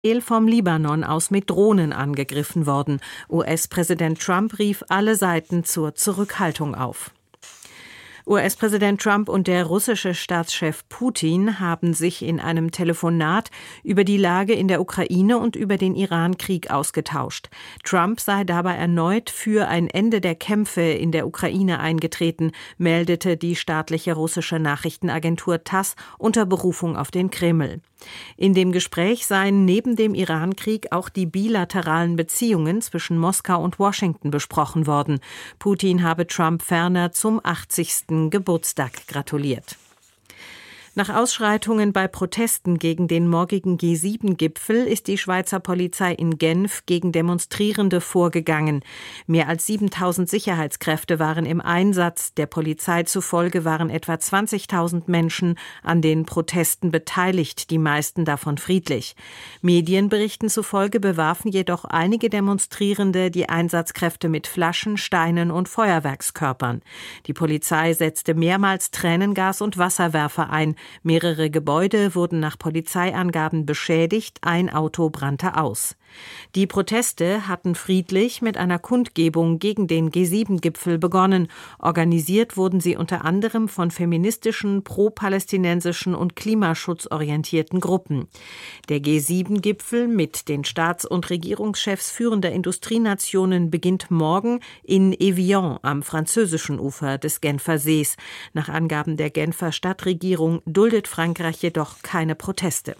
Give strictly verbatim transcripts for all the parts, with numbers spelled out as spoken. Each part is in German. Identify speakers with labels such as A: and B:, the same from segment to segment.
A: vom Libanon aus mit Drohnen angegriffen worden. U S-Präsident Trump rief alle Seiten zur Zurückhaltung auf. U S-Präsident Trump und der russische Staatschef Putin haben sich in einem Telefonat über die Lage in der Ukraine und über den Iran-Krieg ausgetauscht. Trump sei dabei erneut für ein Ende der Kämpfe in der Ukraine eingetreten, meldete die staatliche russische Nachrichtenagentur TASS unter Berufung auf den Kreml. In dem Gespräch seien neben dem Iran-Krieg auch die bilateralen Beziehungen zwischen Moskau und Washington besprochen worden. Putin habe Trump ferner zum achtzigsten Geburtstag gratuliert. Nach Ausschreitungen bei Protesten gegen den morgigen G sieben Gipfel ist die Schweizer Polizei in Genf gegen Demonstrierende vorgegangen. Mehr als siebentausend Sicherheitskräfte waren im Einsatz. Der Polizei zufolge waren etwa zwanzigtausend Menschen an den Protesten beteiligt, die meisten davon friedlich. Medienberichten zufolge bewarfen jedoch einige Demonstrierende die Einsatzkräfte mit Flaschen, Steinen und Feuerwerkskörpern. Die Polizei setzte mehrmals Tränengas und Wasserwerfer ein. Mehrere Gebäude wurden nach Polizeiangaben beschädigt, ein Auto brannte aus. Die Proteste hatten friedlich mit einer Kundgebung gegen den G sieben Gipfel begonnen. Organisiert wurden sie unter anderem von feministischen, pro-palästinensischen und klimaschutzorientierten Gruppen. Der G sieben Gipfel mit den Staats- und Regierungschefs führender Industrienationen beginnt morgen in Evian am französischen Ufer des Genfer Sees. Nach Angaben der Genfer Stadtregierung duldet Frankreich jedoch keine Proteste.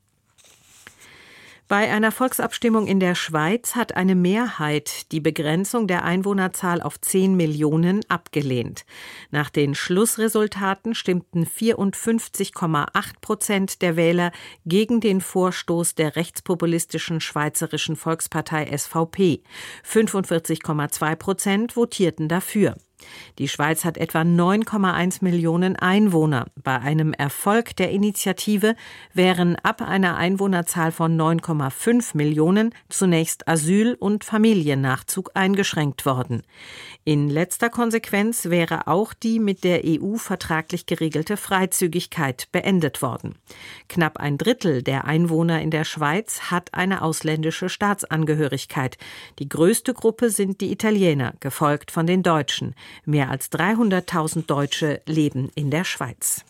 A: Bei einer Volksabstimmung in der Schweiz hat eine Mehrheit die Begrenzung der Einwohnerzahl auf zehn Millionen abgelehnt. Nach den Schlussresultaten stimmten vierundfünfzig Komma acht Prozent der Wähler gegen den Vorstoß der rechtspopulistischen Schweizerischen Volkspartei S V P. fünfundvierzig Komma zwei Prozent votierten dafür. Die Schweiz hat etwa neun Komma eins Millionen Einwohner. Bei einem Erfolg der Initiative wären ab einer Einwohnerzahl von neun Komma fünf Millionen zunächst Asyl- und Familiennachzug eingeschränkt worden. In letzter Konsequenz wäre auch die mit der E U vertraglich geregelte Freizügigkeit beendet worden. Knapp ein Drittel der Einwohner in der Schweiz hat eine ausländische Staatsangehörigkeit. Die größte Gruppe sind die Italiener, gefolgt von den Deutschen. Mehr als dreihunderttausend Deutsche leben in der Schweiz.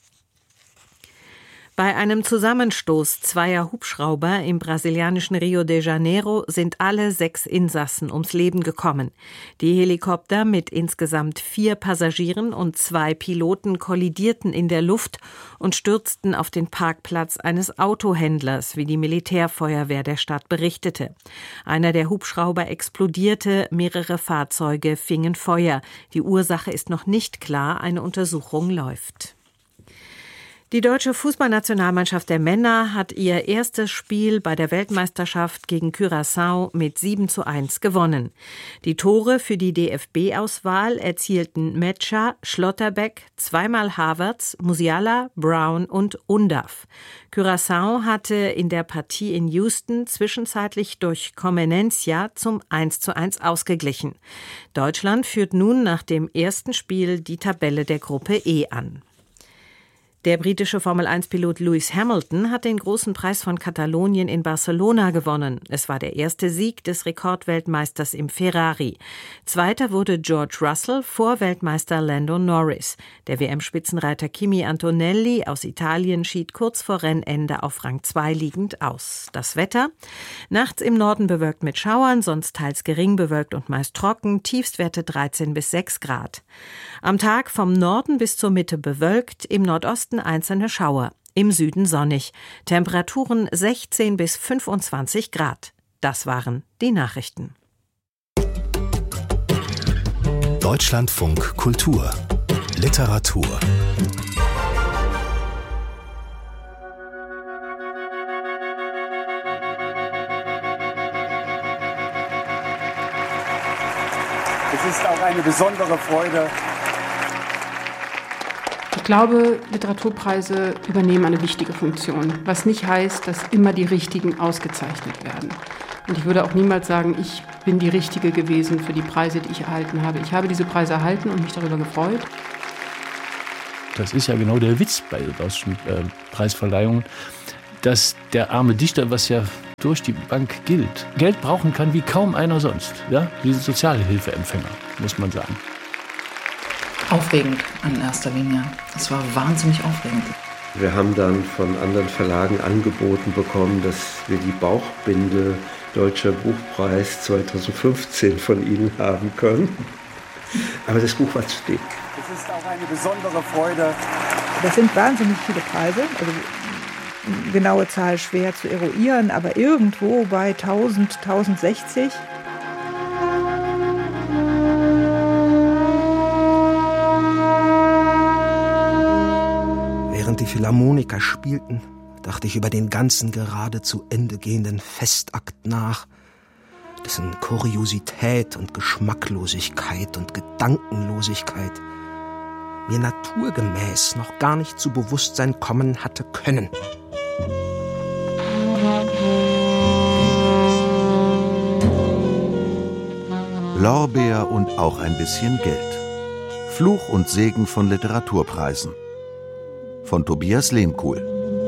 A: Bei einem Zusammenstoß zweier Hubschrauber im brasilianischen Rio de Janeiro sind alle sechs Insassen ums Leben gekommen. Die Helikopter mit insgesamt vier Passagieren und zwei Piloten kollidierten in der Luft und stürzten auf den Parkplatz eines Autohändlers, wie die Militärfeuerwehr der Stadt berichtete. Einer der Hubschrauber explodierte, mehrere Fahrzeuge fingen Feuer. Die Ursache ist noch nicht klar, eine Untersuchung läuft. Die deutsche Fußballnationalmannschaft der Männer hat ihr erstes Spiel bei der Weltmeisterschaft gegen Curaçao mit sieben zu eins gewonnen. Die Tore für die D F B-Auswahl erzielten Metscher, Schlotterbeck, zweimal Havertz, Musiala, Brown und Undav. Curaçao hatte in der Partie in Houston zwischenzeitlich durch Comenencia zum eins zu eins ausgeglichen. Deutschland führt nun nach dem ersten Spiel die Tabelle der Gruppe E an. Der britische Formel eins Pilot Lewis Hamilton hat den großen Preis von Katalonien in Barcelona gewonnen. Es war der erste Sieg des Rekordweltmeisters im Ferrari. Zweiter wurde George Russell vor Weltmeister Lando Norris. Der W M-Spitzenreiter Kimi Antonelli aus Italien schied kurz vor Rennende auf Rang zwei liegend aus. Das Wetter: nachts im Norden bewölkt mit Schauern, sonst teils gering bewölkt und meist trocken, Tiefstwerte dreizehn bis sechs Grad. Am Tag vom Norden bis zur Mitte bewölkt, im Nordosten einzelne Schauer, im Süden sonnig. Temperaturen sechzehn bis fünfundzwanzig Grad. Das waren die Nachrichten.
B: Deutschlandfunk Kultur Literatur.
C: Es ist auch eine besondere Freude.
D: Ich glaube, Literaturpreise übernehmen eine wichtige Funktion, was nicht heißt, dass immer die Richtigen ausgezeichnet werden. Und ich würde auch niemals sagen, ich bin die Richtige gewesen für die Preise, die ich erhalten habe. Ich habe diese Preise erhalten und mich darüber gefreut.
E: Das ist ja genau der Witz bei solchen äh, Preisverleihungen, dass der arme Dichter, was ja durch die Bank gilt. Geld brauchen kann wie kaum einer sonst. Ja? Diese Sozialhilfeempfänger, muss man sagen.
F: Aufregend in erster Linie. Es war wahnsinnig aufregend.
G: Wir haben dann von anderen Verlagen angeboten bekommen, dass wir die Bauchbinde Deutscher Buchpreis zweitausendfünfzehn von Ihnen haben können. Aber das Buch war zu dick.
C: Es ist auch eine besondere Freude.
H: Das sind wahnsinnig viele Preise. Also eine genaue Zahl schwer zu eruieren, aber irgendwo bei tausend, tausendsechzig.
I: Während die Philharmoniker spielten, dachte ich über den ganzen gerade zu Ende gehenden Festakt nach, dessen Kuriosität und Geschmacklosigkeit und Gedankenlosigkeit mir naturgemäß noch gar nicht zu Bewusstsein kommen hatte können.
J: Lorbeer und auch ein bisschen Geld. Fluch und Segen von Literaturpreisen. Von Tobias Lehmkuhl.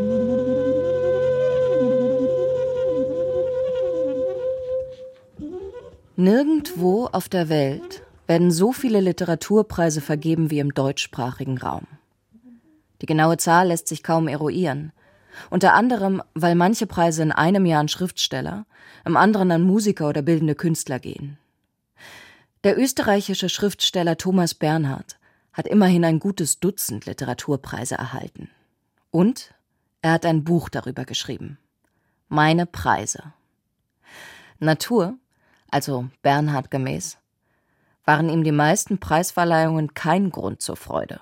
K: Nirgendwo auf der Welt werden so viele Literaturpreise vergeben wie im deutschsprachigen Raum. Die genaue Zahl lässt sich kaum eruieren. Unter anderem, weil manche Preise in einem Jahr an Schriftsteller, im anderen an Musiker oder bildende Künstler gehen. Der österreichische Schriftsteller Thomas Bernhard hat immerhin ein gutes Dutzend Literaturpreise erhalten. Und er hat ein Buch darüber geschrieben. Meine Preise. Natur, also Bernhard gemäß, waren ihm die meisten Preisverleihungen kein Grund zur Freude.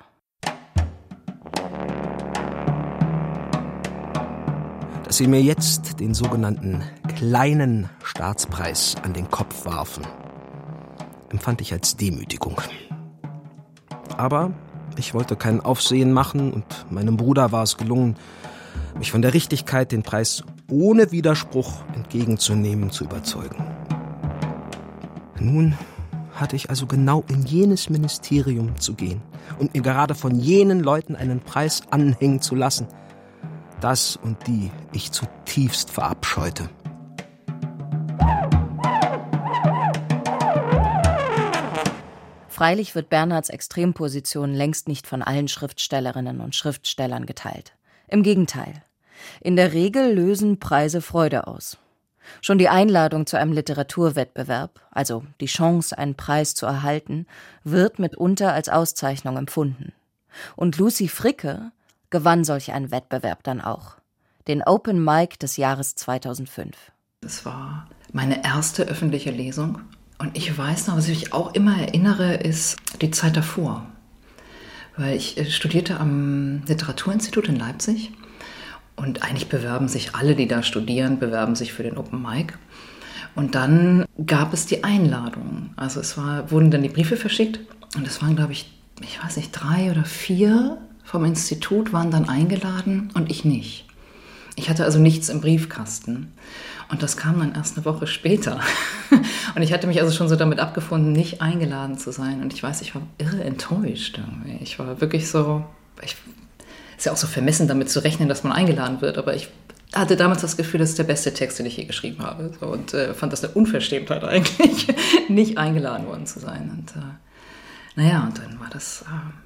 I: Dass sie mir jetzt den sogenannten kleinen Staatspreis an den Kopf warfen, empfand ich als Demütigung. Aber ich wollte kein Aufsehen machen und meinem Bruder war es gelungen, mich von der Richtigkeit, den Preis ohne Widerspruch entgegenzunehmen, zu überzeugen. Nun hatte ich also genau in jenes Ministerium zu gehen und mir gerade von jenen Leuten einen Preis anhängen zu lassen, das und die ich zutiefst verabscheute.
K: Freilich wird Bernhards Extremposition längst nicht von allen Schriftstellerinnen und Schriftstellern geteilt. Im Gegenteil. In der Regel lösen Preise Freude aus. Schon die Einladung zu einem Literaturwettbewerb, also die Chance, einen Preis zu erhalten, wird mitunter als Auszeichnung empfunden. Und Lucy Fricke gewann solch einen Wettbewerb dann auch. Den Open Mic des Jahres zweitausendfünf.
F: Das war meine erste öffentliche Lesung. Und ich weiß noch, was ich mich auch immer erinnere, ist die Zeit davor. Weil ich studierte am Literaturinstitut in Leipzig. Und eigentlich bewerben sich alle, die da studieren, bewerben sich für den Open Mic. Und dann gab es die Einladung. Also es war, wurden dann die Briefe verschickt. Und es waren, glaube ich, ich weiß nicht, drei oder vier vom Institut waren dann eingeladen und ich nicht. Ich hatte also nichts im Briefkasten. Und das kam dann erst eine Woche später. Und ich hatte mich also schon so damit abgefunden, nicht eingeladen zu sein. Und ich weiß, ich war irre enttäuscht irgendwie. Ich war wirklich so... Ich, ist ja auch so vermessen, damit zu rechnen, dass man eingeladen wird. Aber ich hatte damals das Gefühl, das ist der beste Text, den ich je geschrieben habe. Und äh, fand das eine Unverschämtheit eigentlich, nicht eingeladen worden zu sein. Und äh, naja, und dann war das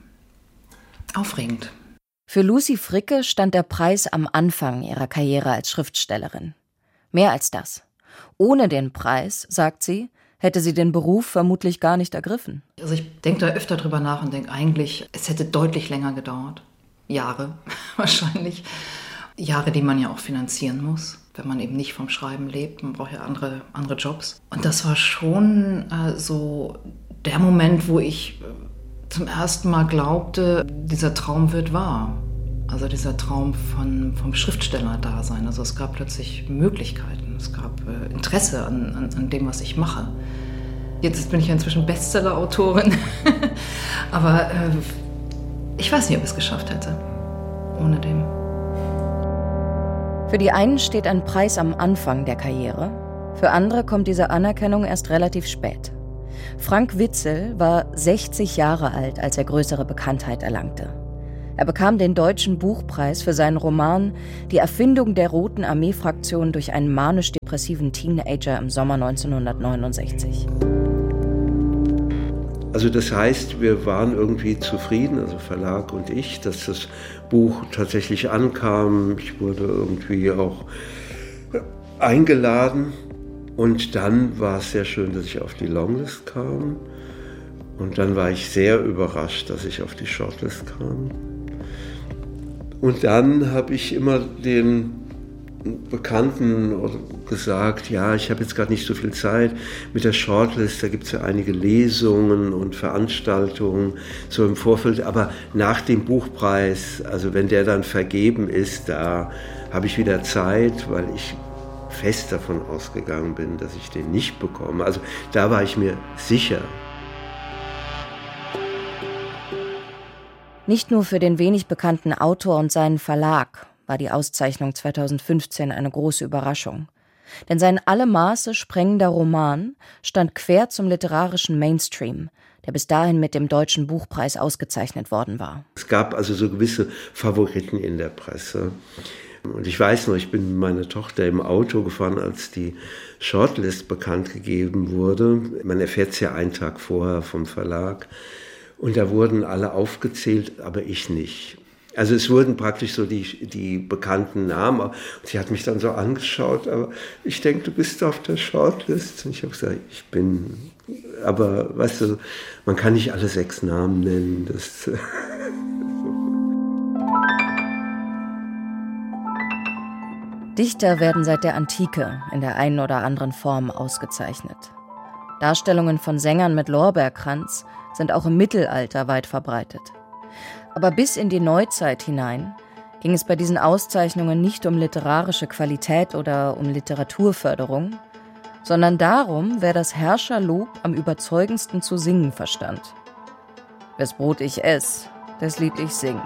F: äh, aufregend.
K: Für Lucy Fricke stand der Preis am Anfang ihrer Karriere als Schriftstellerin. Mehr als das. Ohne den Preis, sagt sie, hätte sie den Beruf vermutlich gar nicht ergriffen.
F: Also ich denke da öfter drüber nach und denke eigentlich, es hätte deutlich länger gedauert. Jahre wahrscheinlich. Jahre, die man ja auch finanzieren muss, wenn man eben nicht vom Schreiben lebt. Man braucht ja andere, andere Jobs. Und das war schon äh, so der Moment, wo ich zum ersten Mal glaubte, dieser Traum wird wahr. Also dieser Traum von, vom Schriftsteller-Dasein. Also es gab plötzlich Möglichkeiten. Es gab äh, Interesse an, an, an dem, was ich mache. Jetzt bin ich ja inzwischen Bestseller-Autorin. Aber... Äh, Ich weiß nicht, ob ich es geschafft hätte, ohne dem.
K: Für die einen steht ein Preis am Anfang der Karriere, für andere kommt diese Anerkennung erst relativ spät. Frank Witzel war sechzig Jahre alt, als er größere Bekanntheit erlangte. Er bekam den Deutschen Buchpreis für seinen Roman »Die Erfindung der Roten Armee-Fraktion durch einen manisch-depressiven Teenager« im Sommer neunzehnhundertneunundsechzig.
G: Also das heißt, wir waren irgendwie zufrieden, also Verlag und ich, dass das Buch tatsächlich ankam. Ich wurde irgendwie auch eingeladen und dann war es sehr schön, dass ich auf die Longlist kam. Und dann war ich sehr überrascht, dass ich auf die Shortlist kam. Und dann habe ich immer den Bekannten gesagt, ja, ich habe jetzt gerade nicht so viel Zeit mit der Shortlist, da gibt es ja einige Lesungen und Veranstaltungen so im Vorfeld, aber nach dem Buchpreis, also wenn der dann vergeben ist, da habe ich wieder Zeit, weil ich fest davon ausgegangen bin, dass ich den nicht bekomme. Also da war ich mir sicher.
K: Nicht nur für den wenig bekannten Autor und seinen Verlag war die Auszeichnung zweitausendfünfzehn eine große Überraschung. Denn sein alle Maße sprengender Roman stand quer zum literarischen Mainstream, der bis dahin mit dem Deutschen Buchpreis ausgezeichnet worden war.
G: Es gab also so gewisse Favoriten in der Presse. Und ich weiß noch, ich bin mit meiner Tochter im Auto gefahren, als die Shortlist bekannt gegeben wurde. Man erfährt es ja einen Tag vorher vom Verlag. Und da wurden alle aufgezählt, aber ich nicht. Also es wurden praktisch so die, die bekannten Namen. Und sie hat mich dann so angeschaut, aber ich denke, du bist auf der Shortlist. Und ich habe gesagt, ich bin, aber weißt du, man kann nicht alle sechs Namen nennen. Das
K: Dichter werden seit der Antike in der einen oder anderen Form ausgezeichnet. Darstellungen von Sängern mit Lorbeerkranz sind auch im Mittelalter weit verbreitet. Aber bis in die Neuzeit hinein ging es bei diesen Auszeichnungen nicht um literarische Qualität oder um Literaturförderung, sondern darum, wer das Herrscherlob am überzeugendsten zu singen verstand. Wes Brot ich ess, das Lied ich sing.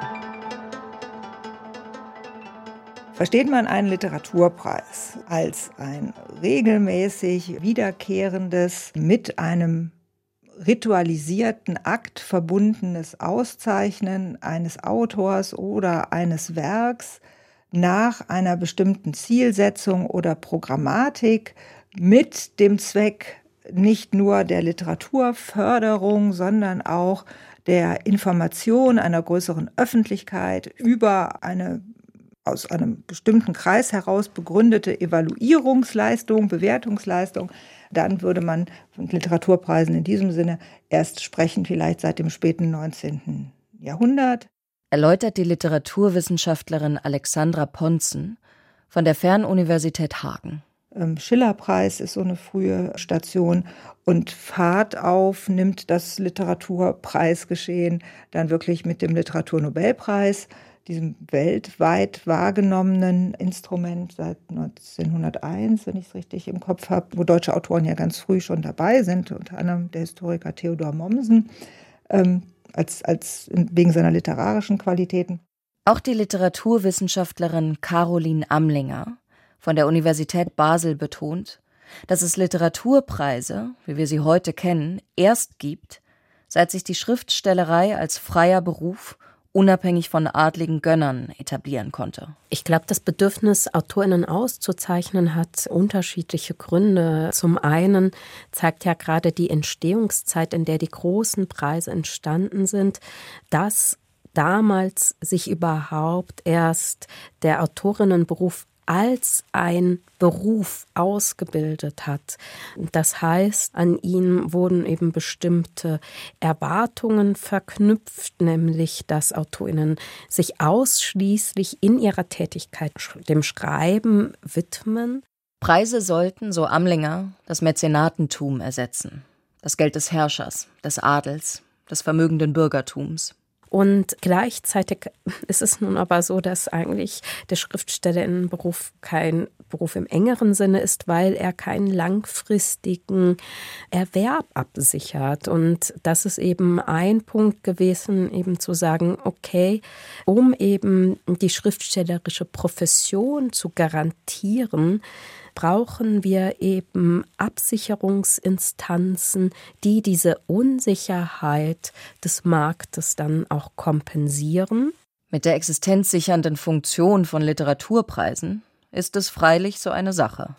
H: Versteht man einen Literaturpreis als ein regelmäßig wiederkehrendes, mit einem ritualisierten Akt verbundenes Auszeichnen eines Autors oder eines Werks nach einer bestimmten Zielsetzung oder Programmatik mit dem Zweck nicht nur der Literaturförderung, sondern auch der Information einer größeren Öffentlichkeit über eine aus einem bestimmten Kreis heraus begründete Evaluierungsleistung, Bewertungsleistung, dann würde man von Literaturpreisen in diesem Sinne erst sprechen, vielleicht seit dem späten neunzehnten Jahrhundert.
K: Erläutert die Literaturwissenschaftlerin Alexandra Pontzen von der Fernuniversität Hagen.
H: Schillerpreis ist so eine frühe Station und Fahrt auf nimmt das Literaturpreisgeschehen dann wirklich mit dem Literaturnobelpreis, diesem weltweit wahrgenommenen Instrument seit neunzehnhunderteins, wenn ich es richtig im Kopf habe, wo deutsche Autoren ja ganz früh schon dabei sind, unter anderem der Historiker Theodor Mommsen, ähm, als, als wegen seiner literarischen Qualitäten.
K: Auch die Literaturwissenschaftlerin Caroline Amlinger von der Universität Basel betont, dass es Literaturpreise, wie wir sie heute kennen, erst gibt, seit sich die Schriftstellerei als freier Beruf unabhängig von adligen Gönnern etablieren konnte.
L: Ich glaube, das Bedürfnis, AutorInnen auszuzeichnen, hat unterschiedliche Gründe. Zum einen zeigt ja gerade die Entstehungszeit, in der die großen Preise entstanden sind, dass damals sich überhaupt erst der Autorinnenberuf als ein Beruf ausgebildet hat. Das heißt, an ihn wurden eben bestimmte Erwartungen verknüpft, nämlich dass AutorInnen sich ausschließlich in ihrer Tätigkeit dem Schreiben widmen.
K: Preise sollten, so Amlinger, das Mäzenatentum ersetzen. Das Geld des Herrschers, des Adels, des vermögenden Bürgertums.
L: Und gleichzeitig ist es nun aber so, dass eigentlich der Schriftstellerinnenberuf kein Beruf im engeren Sinne ist, weil er keinen langfristigen Erwerb absichert. Und das ist eben ein Punkt gewesen, eben zu sagen, okay, um eben die schriftstellerische Profession zu garantieren, brauchen wir eben Absicherungsinstanzen, die diese Unsicherheit des Marktes dann auch kompensieren.
K: Mit der existenzsichernden Funktion von Literaturpreisen ist es freilich so eine Sache.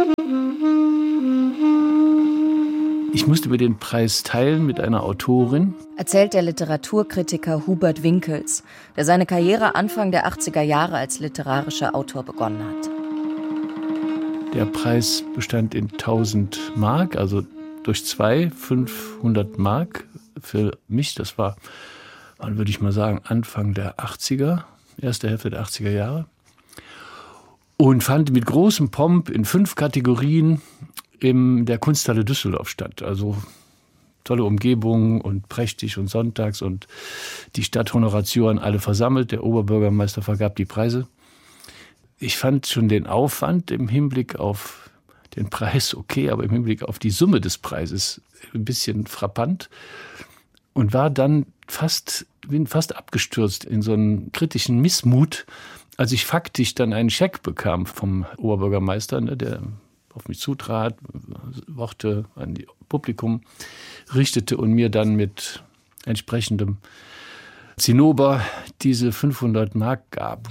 E: Ich musste mir den Preis teilen mit einer Autorin,
K: erzählt der Literaturkritiker Hubert Winkels, der seine Karriere Anfang der achtziger Jahre als literarischer Autor begonnen hat.
E: Der Preis bestand in tausend Mark, also durch zwei, fünfhundert Mark für mich. Das war, wann würde ich mal sagen, Anfang der achtziger, erste Hälfte der achtziger Jahre. Und fand mit großem Pomp in fünf Kategorien in der Kunsthalle Düsseldorf statt. Also tolle Umgebung und prächtig und sonntags und die Stadthonoratioren alle versammelt. Der Oberbürgermeister vergab die Preise. Ich fand schon den Aufwand im Hinblick auf den Preis okay, aber im Hinblick auf die Summe des Preises ein bisschen frappant und war dann fast, bin fast abgestürzt in so einen kritischen Missmut, als ich faktisch dann einen Scheck bekam vom Oberbürgermeister, ne, der auf mich zutrat, Worte an das Publikum richtete und mir dann mit entsprechendem Zinnober diese fünfhundert Mark gab.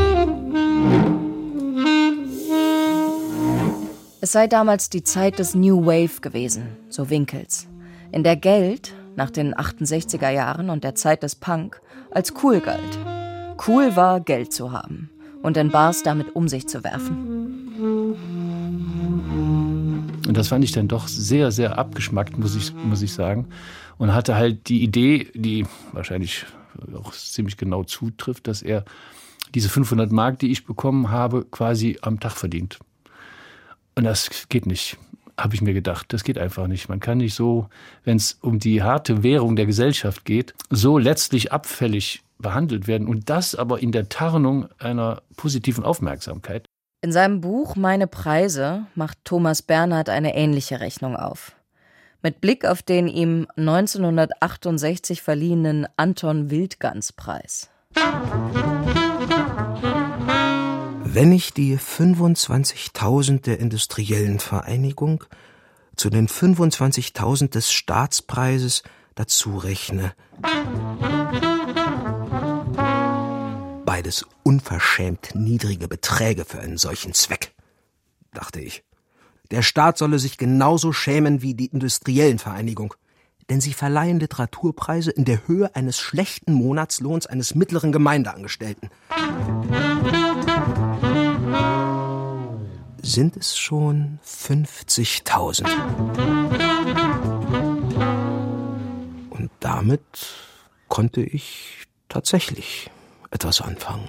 K: Es sei damals die Zeit des New Wave gewesen, so Winkels, in der Geld nach den achtundsechziger Jahren und der Zeit des Punk als cool galt. Cool war, Geld zu haben und in Bars damit um sich zu werfen.
E: Und das fand ich dann doch sehr, sehr abgeschmackt, muss ich, muss ich sagen. Und hatte halt die Idee, die wahrscheinlich auch ziemlich genau zutrifft, dass er diese fünfhundert Mark, die ich bekommen habe, quasi am Tag verdient. Und das geht nicht, habe ich mir gedacht. Das geht einfach nicht. Man kann nicht so, wenn es um die harte Währung der Gesellschaft geht, so letztlich abfällig behandelt werden. Und das aber in der Tarnung einer positiven Aufmerksamkeit.
K: In seinem Buch Meine Preise macht Thomas Bernhard eine ähnliche Rechnung auf. Mit Blick auf den ihm neunzehnhundertachtundsechzig verliehenen Anton-Wildgans-Preis.
I: Wenn ich die fünfundzwanzigtausend der Industriellen Vereinigung zu den fünfundzwanzigtausend des Staatspreises dazu rechne, beides unverschämt niedrige Beträge für einen solchen Zweck, dachte ich. Der Staat solle sich genauso schämen wie die Industriellen Vereinigung, denn sie verleihen Literaturpreise in der Höhe eines schlechten Monatslohns eines mittleren Gemeindeangestellten. Sind es schon fünfzigtausend. Und damit konnte ich tatsächlich etwas anfangen.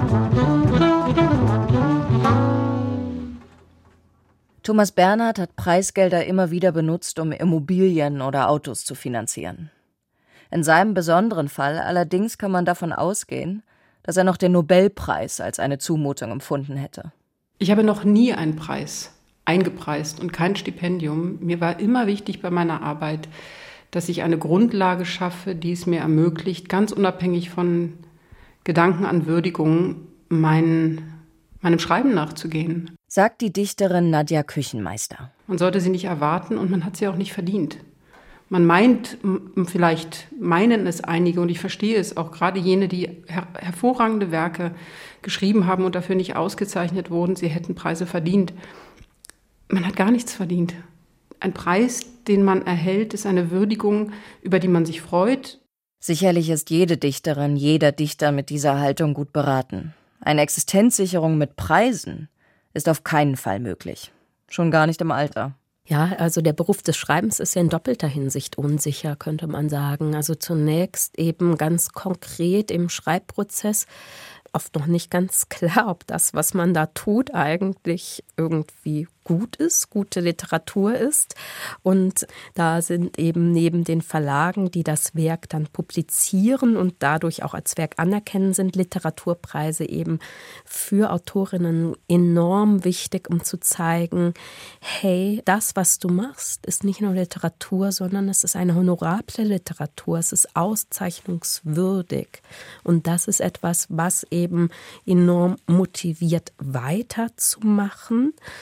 K: Thomas Bernhard hat Preisgelder immer wieder benutzt, um Immobilien oder Autos zu finanzieren. In seinem besonderen Fall allerdings kann man davon ausgehen, dass er noch den Nobelpreis als eine Zumutung empfunden hätte.
D: Ich habe noch nie einen Preis eingepreist und kein Stipendium. Mir war immer wichtig bei meiner Arbeit, dass ich eine Grundlage schaffe, die es mir ermöglicht, ganz unabhängig von Gedanken an Würdigung, mein, meinem Schreiben nachzugehen.
K: Sagt die Dichterin Nadja Küchenmeister.
D: Man sollte sie nicht erwarten und man hat sie auch nicht verdient. Man meint, vielleicht meinen es einige, und ich verstehe es, auch gerade jene, die her- hervorragende Werke geschrieben haben und dafür nicht ausgezeichnet wurden, sie hätten Preise verdient. Man hat gar nichts verdient. Ein Preis, den man erhält, ist eine Würdigung, über die man sich freut.
K: Sicherlich ist jede Dichterin, jeder Dichter mit dieser Haltung gut beraten. Eine Existenzsicherung mit Preisen ist auf keinen Fall möglich. Schon gar nicht im Alter.
L: Ja, also der Beruf des Schreibens ist ja in doppelter Hinsicht unsicher, könnte man sagen. Also zunächst eben ganz konkret im Schreibprozess oft noch nicht ganz klar, ob das, was man da tut, eigentlich irgendwie gut ist, gute Literatur ist. Und da sind eben neben den Verlagen, die das Werk dann publizieren und dadurch auch als Werk anerkennen, sind Literaturpreise eben für Autorinnen enorm wichtig, um zu zeigen, hey, das, was du machst, ist nicht nur Literatur, sondern es ist eine honorable Literatur, es ist auszeichnungswürdig. Und das ist etwas, was eben enorm motiviert, weiterzumachen.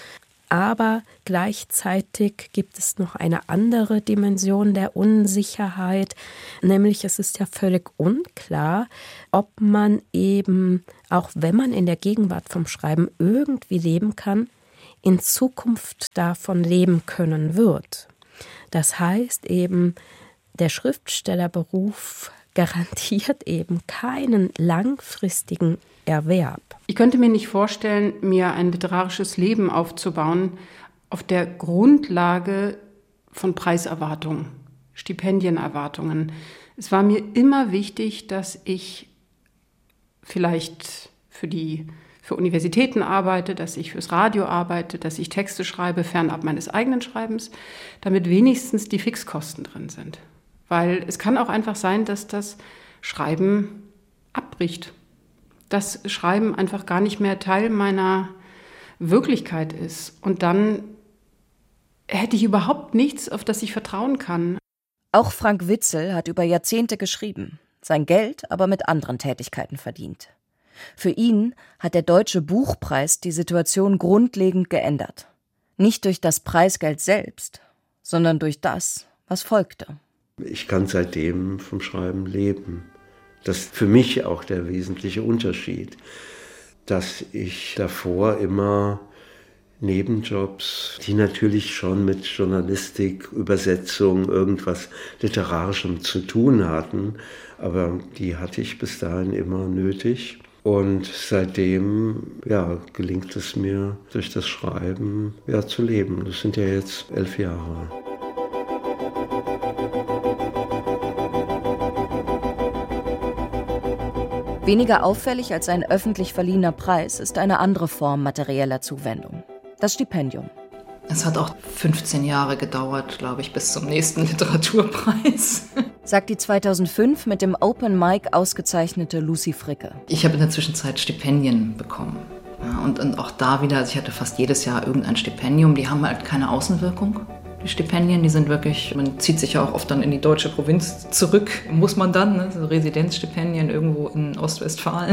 L: Aber gleichzeitig gibt es noch eine andere Dimension der Unsicherheit, nämlich es ist ja völlig unklar, ob man eben, auch wenn man in der Gegenwart vom Schreiben irgendwie leben kann, in Zukunft davon leben können wird. Das heißt eben, der Schriftstellerberuf garantiert eben keinen langfristigen Erwerb.
D: Ich könnte mir nicht vorstellen, mir ein literarisches Leben aufzubauen auf der Grundlage von Preiserwartungen, Stipendienerwartungen. Es war mir immer wichtig, dass ich vielleicht für die für Universitäten arbeite, dass ich fürs Radio arbeite, dass ich Texte schreibe, fernab meines eigenen Schreibens, damit wenigstens die Fixkosten drin sind. Weil es kann auch einfach sein, dass das Schreiben abbricht. Das Schreiben einfach gar nicht mehr Teil meiner Wirklichkeit ist. Und dann hätte ich überhaupt nichts, auf das ich vertrauen kann.
K: Auch Frank Witzel hat über Jahrzehnte geschrieben, sein Geld aber mit anderen Tätigkeiten verdient. Für ihn hat der Deutsche Buchpreis die Situation grundlegend geändert. Nicht durch das Preisgeld selbst, sondern durch das, was folgte.
G: Ich kann seitdem vom Schreiben leben. Das ist für mich auch der wesentliche Unterschied, dass ich davor immer Nebenjobs, die natürlich schon mit Journalistik, Übersetzung, irgendwas Literarischem zu tun hatten, aber die hatte ich bis dahin immer nötig. Und seitdem ja, gelingt es mir, durch das Schreiben ja, zu leben. Das sind ja jetzt elf Jahre.
K: Weniger auffällig als ein öffentlich verliehener Preis ist eine andere Form materieller Zuwendung. Das Stipendium.
F: Es hat auch fünfzehn Jahre gedauert, glaube ich, bis zum nächsten Literaturpreis.
K: Sagt die zweitausendfünf mit dem Open Mic ausgezeichnete Lucy Fricke.
F: Ich habe in der Zwischenzeit Stipendien bekommen. Ja, und, und auch da wieder, also ich hatte fast jedes Jahr irgendein Stipendium. Die haben halt keine Außenwirkung. Die Stipendien, die sind wirklich, man zieht sich ja auch oft dann in die deutsche Provinz zurück, muss man dann, ne? So Residenzstipendien irgendwo in Ostwestfalen.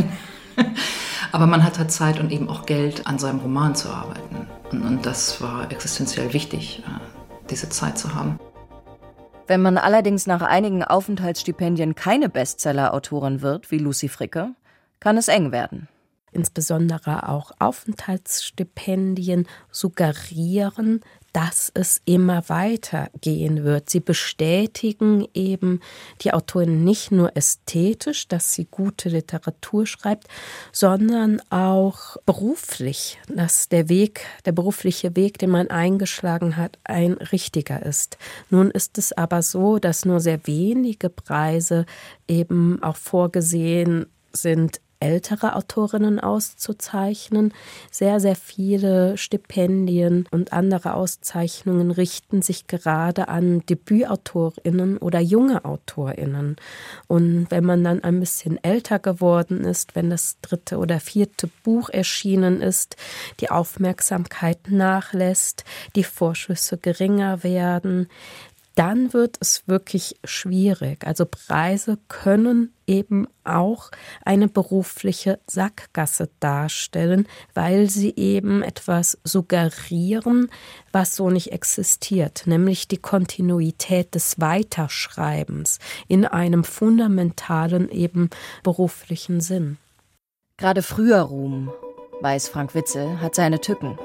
F: Aber man hat halt Zeit und eben auch Geld, an seinem Roman zu arbeiten. Und, und das war existenziell wichtig, diese Zeit zu haben.
K: Wenn man allerdings nach einigen Aufenthaltsstipendien keine Bestseller-Autorin wird, wie Lucy Fricke, kann es eng werden.
L: Insbesondere auch Aufenthaltsstipendien suggerieren, dass es immer weitergehen wird. Sie bestätigen eben die Autorin nicht nur ästhetisch, dass sie gute Literatur schreibt, sondern auch beruflich, dass der Weg, der berufliche Weg, den man eingeschlagen hat, ein richtiger ist. Nun ist es aber so, dass nur sehr wenige Preise eben auch vorgesehen sind, ältere Autorinnen auszuzeichnen. Sehr, sehr viele Stipendien und andere Auszeichnungen richten sich gerade an DebütautorInnen oder junge AutorInnen. Und wenn man dann ein bisschen älter geworden ist, wenn das dritte oder vierte Buch erschienen ist, die Aufmerksamkeit nachlässt, die Vorschüsse geringer werden, dann wird es wirklich schwierig. Also Preise können eben auch eine berufliche Sackgasse darstellen, weil sie eben etwas suggerieren, was so nicht existiert, nämlich die Kontinuität des Weiterschreibens in einem fundamentalen, eben beruflichen Sinn.
K: Gerade früher Ruhm, weiß Frank Witzel, hat seine Tücken.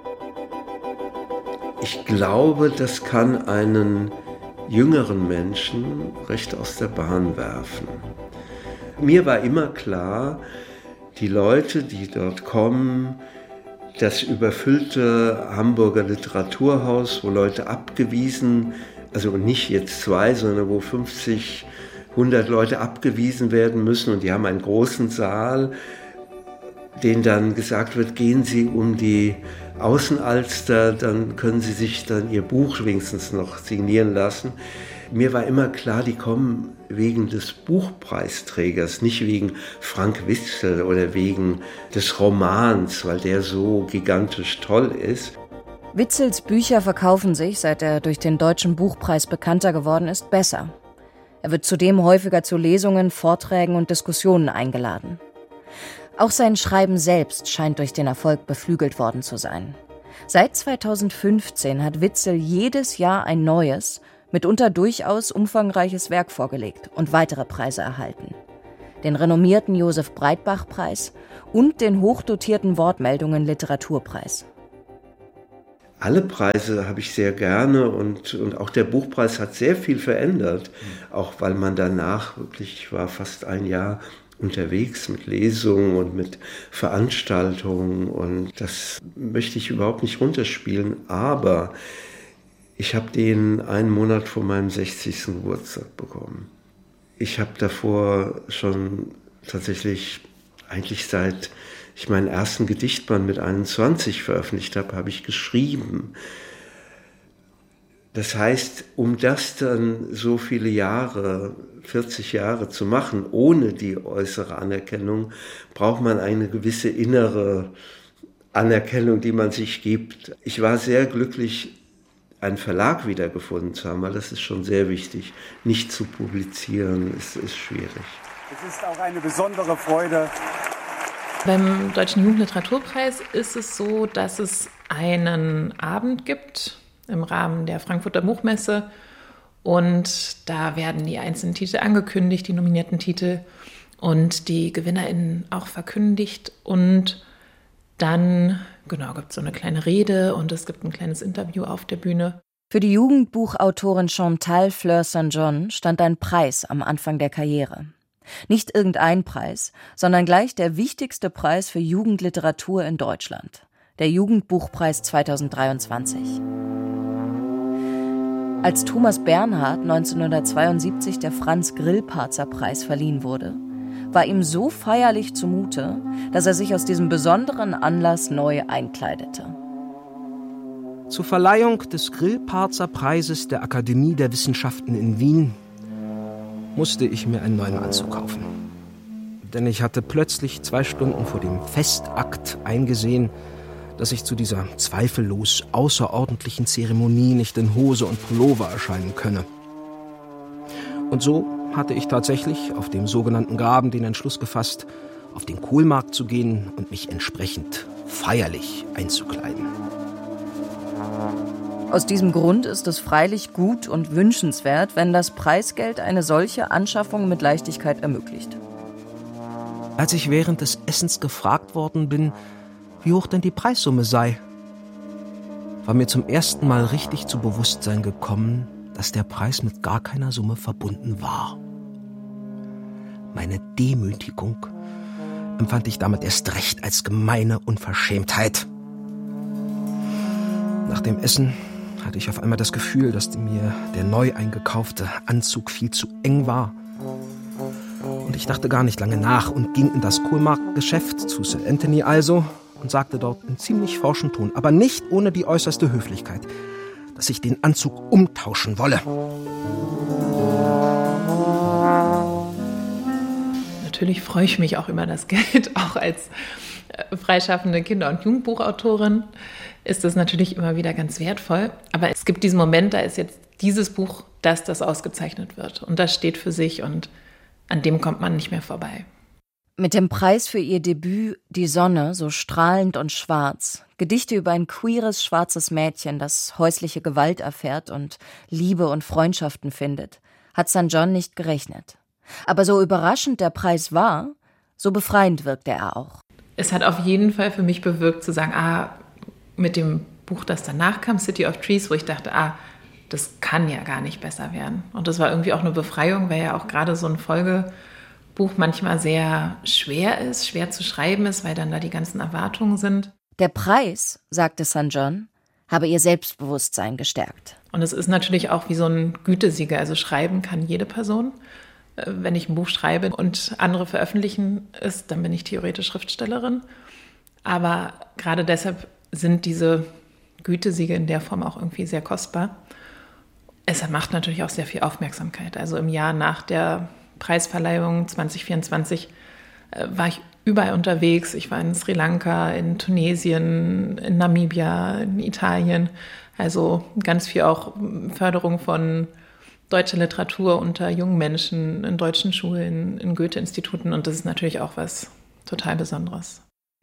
G: Ich glaube, das kann einen jüngeren Menschen recht aus der Bahn werfen. Mir war immer klar, die Leute, die dort kommen, das überfüllte Hamburger Literaturhaus, wo Leute abgewiesen, also nicht jetzt zwei, sondern wo fünfzig, hundert Leute abgewiesen werden müssen und die haben einen großen Saal, denen dann gesagt wird, gehen Sie um die Außenalster, dann können Sie sich dann Ihr Buch wenigstens noch signieren lassen. Mir war immer klar, die kommen wegen des Buchpreisträgers, nicht wegen Frank Witzel oder wegen des Romans, weil der so gigantisch toll ist.
K: Witzels Bücher verkaufen sich, seit er durch den Deutschen Buchpreis bekannter geworden ist, besser. Er wird zudem häufiger zu Lesungen, Vorträgen und Diskussionen eingeladen. Auch sein Schreiben selbst scheint durch den Erfolg beflügelt worden zu sein. Seit zweitausendfünfzehn hat Witzel jedes Jahr ein neues, mitunter durchaus umfangreiches Werk vorgelegt und weitere Preise erhalten. Den renommierten Josef-Breitbach-Preis und den hochdotierten Wortmeldungen-Literaturpreis.
G: Alle Preise habe ich sehr gerne und, und auch der Buchpreis hat sehr viel verändert, auch weil man danach wirklich, ich war fast ein Jahr unterwegs mit Lesungen und mit Veranstaltungen und das möchte ich überhaupt nicht runterspielen, aber ich habe den einen Monat vor meinem sechzigsten Geburtstag bekommen. Ich habe davor schon tatsächlich, eigentlich seit ich meinen ersten Gedichtband mit einundzwanzig veröffentlicht habe, habe ich geschrieben. Das heißt, um das dann so viele Jahre, vierzig Jahre zu machen, ohne die äußere Anerkennung, braucht man eine gewisse innere Anerkennung, die man sich gibt. Ich war sehr glücklich, einen Verlag wiedergefunden zu haben, weil das ist schon sehr wichtig. Nicht zu publizieren, ist, ist schwierig.
C: Es ist auch eine besondere Freude.
M: Beim Deutschen Jugendliteraturpreis ist es so, dass es einen Abend gibt im Rahmen der Frankfurter Buchmesse und da werden die einzelnen Titel angekündigt, die nominierten Titel und die GewinnerInnen auch verkündigt und dann genau gibt es so eine kleine Rede und es gibt ein kleines Interview auf der Bühne.
K: Für die Jugendbuchautorin Chantal Fleur-Saint John stand ein Preis am Anfang der Karriere. Nicht irgendein Preis, sondern gleich der wichtigste Preis für Jugendliteratur in Deutschland, der Jugendbuchpreis zweitausenddreiundzwanzig. Als Thomas Bernhard neunzehnhundertzweiundsiebzig der Franz-Grillparzer-Preis verliehen wurde, war ihm so feierlich zumute, dass er sich aus diesem besonderen Anlass neu einkleidete.
I: Zur Verleihung des Grillparzer-Preises der Akademie der Wissenschaften in Wien musste ich mir einen neuen Anzug kaufen. Denn ich hatte plötzlich zwei Stunden vor dem Festakt eingesehen, dass ich zu dieser zweifellos außerordentlichen Zeremonie nicht in Hose und Pullover erscheinen könne. Und so hatte ich tatsächlich auf dem sogenannten Graben den Entschluss gefasst, auf den Kohlmarkt zu gehen und mich entsprechend feierlich einzukleiden.
K: Aus diesem Grund ist es freilich gut und wünschenswert, wenn das Preisgeld eine solche Anschaffung mit Leichtigkeit ermöglicht.
I: Als ich während des Essens gefragt worden bin, wie hoch denn die Preissumme sei, war mir zum ersten Mal richtig zu Bewusstsein gekommen, dass der Preis mit gar keiner Summe verbunden war. Meine Demütigung empfand ich damit erst recht als gemeine Unverschämtheit. Nach dem Essen hatte ich auf einmal das Gefühl, dass mir der neu eingekaufte Anzug viel zu eng war. Und ich dachte gar nicht lange nach und ging in das Kohlmarktgeschäft zu Sir Anthony also und sagte dort in ziemlich forschem Ton, aber nicht ohne die äußerste Höflichkeit, dass ich den Anzug umtauschen wolle.
M: Natürlich freue ich mich auch über das Geld, auch als freischaffende Kinder- und Jugendbuchautorin ist das natürlich immer wieder ganz wertvoll. Aber es gibt diesen Moment, da ist jetzt dieses Buch, dass das ausgezeichnet wird. Und das steht für sich und an dem kommt man nicht mehr vorbei.
K: Mit dem Preis für ihr Debüt »Die Sonne, so strahlend und schwarz«, Gedichte über ein queeres, schwarzes Mädchen, das häusliche Gewalt erfährt und Liebe und Freundschaften findet, hat Sankt John nicht gerechnet. Aber so überraschend der Preis war, so befreiend wirkte er auch.
M: Es hat auf jeden Fall für mich bewirkt, zu sagen, ah, mit dem Buch, das danach kam, City of Trees, wo ich dachte, ah, das kann ja gar nicht besser werden. Und das war irgendwie auch eine Befreiung, weil ja auch gerade so ein Folgebuch manchmal sehr schwer ist, schwer zu schreiben ist, weil dann da die ganzen Erwartungen sind.
K: Der Preis, sagte Sankt John, habe ihr Selbstbewusstsein gestärkt.
M: Und es ist natürlich auch wie so ein Gütesiegel. Also schreiben kann jede Person. Wenn ich ein Buch schreibe und andere veröffentlichen es, dann bin ich theoretisch Schriftstellerin. Aber gerade deshalb sind diese Gütesiegel in der Form auch irgendwie sehr kostbar. Es macht natürlich auch sehr viel Aufmerksamkeit. Also im Jahr nach der Preisverleihung zwanzig vierundzwanzig äh, war ich überall unterwegs. Ich war in Sri Lanka, in Tunesien, in Namibia, in Italien. Also ganz viel auch Förderung von deutscher Literatur unter jungen Menschen, in deutschen Schulen, in Goethe-Instituten. Und das ist natürlich auch was total Besonderes.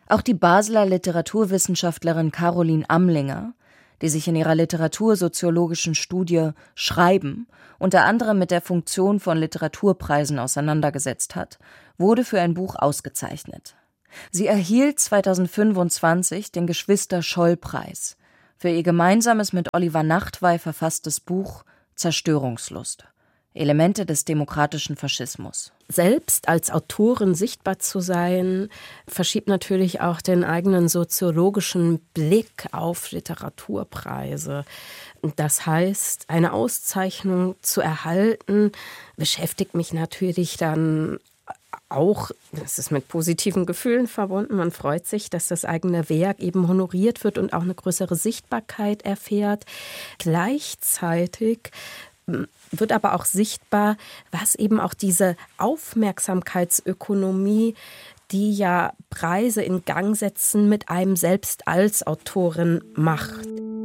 K: Auch die Basler Literaturwissenschaftlerin Caroline Amlinger, die sich in ihrer literatursoziologischen Studie Schreiben unter anderem mit der Funktion von Literaturpreisen auseinandergesetzt hat, wurde für ein Buch ausgezeichnet. Sie erhielt zweitausendfünfundzwanzig den Geschwister-Scholl-Preis für ihr gemeinsames mit Oliver Nachtwey verfasstes Buch Zerstörungslust. Elemente des demokratischen Faschismus.
L: Selbst als Autorin sichtbar zu sein, verschiebt natürlich auch den eigenen soziologischen Blick auf Literaturpreise. Das heißt, eine Auszeichnung zu erhalten, beschäftigt mich natürlich dann auch, das ist mit positiven Gefühlen verbunden. Man freut sich, dass das eigene Werk eben honoriert wird und auch eine größere Sichtbarkeit erfährt. Gleichzeitig wird aber auch sichtbar, was eben auch diese Aufmerksamkeitsökonomie, die ja Preise in Gang setzen, mit einem selbst als Autorin macht.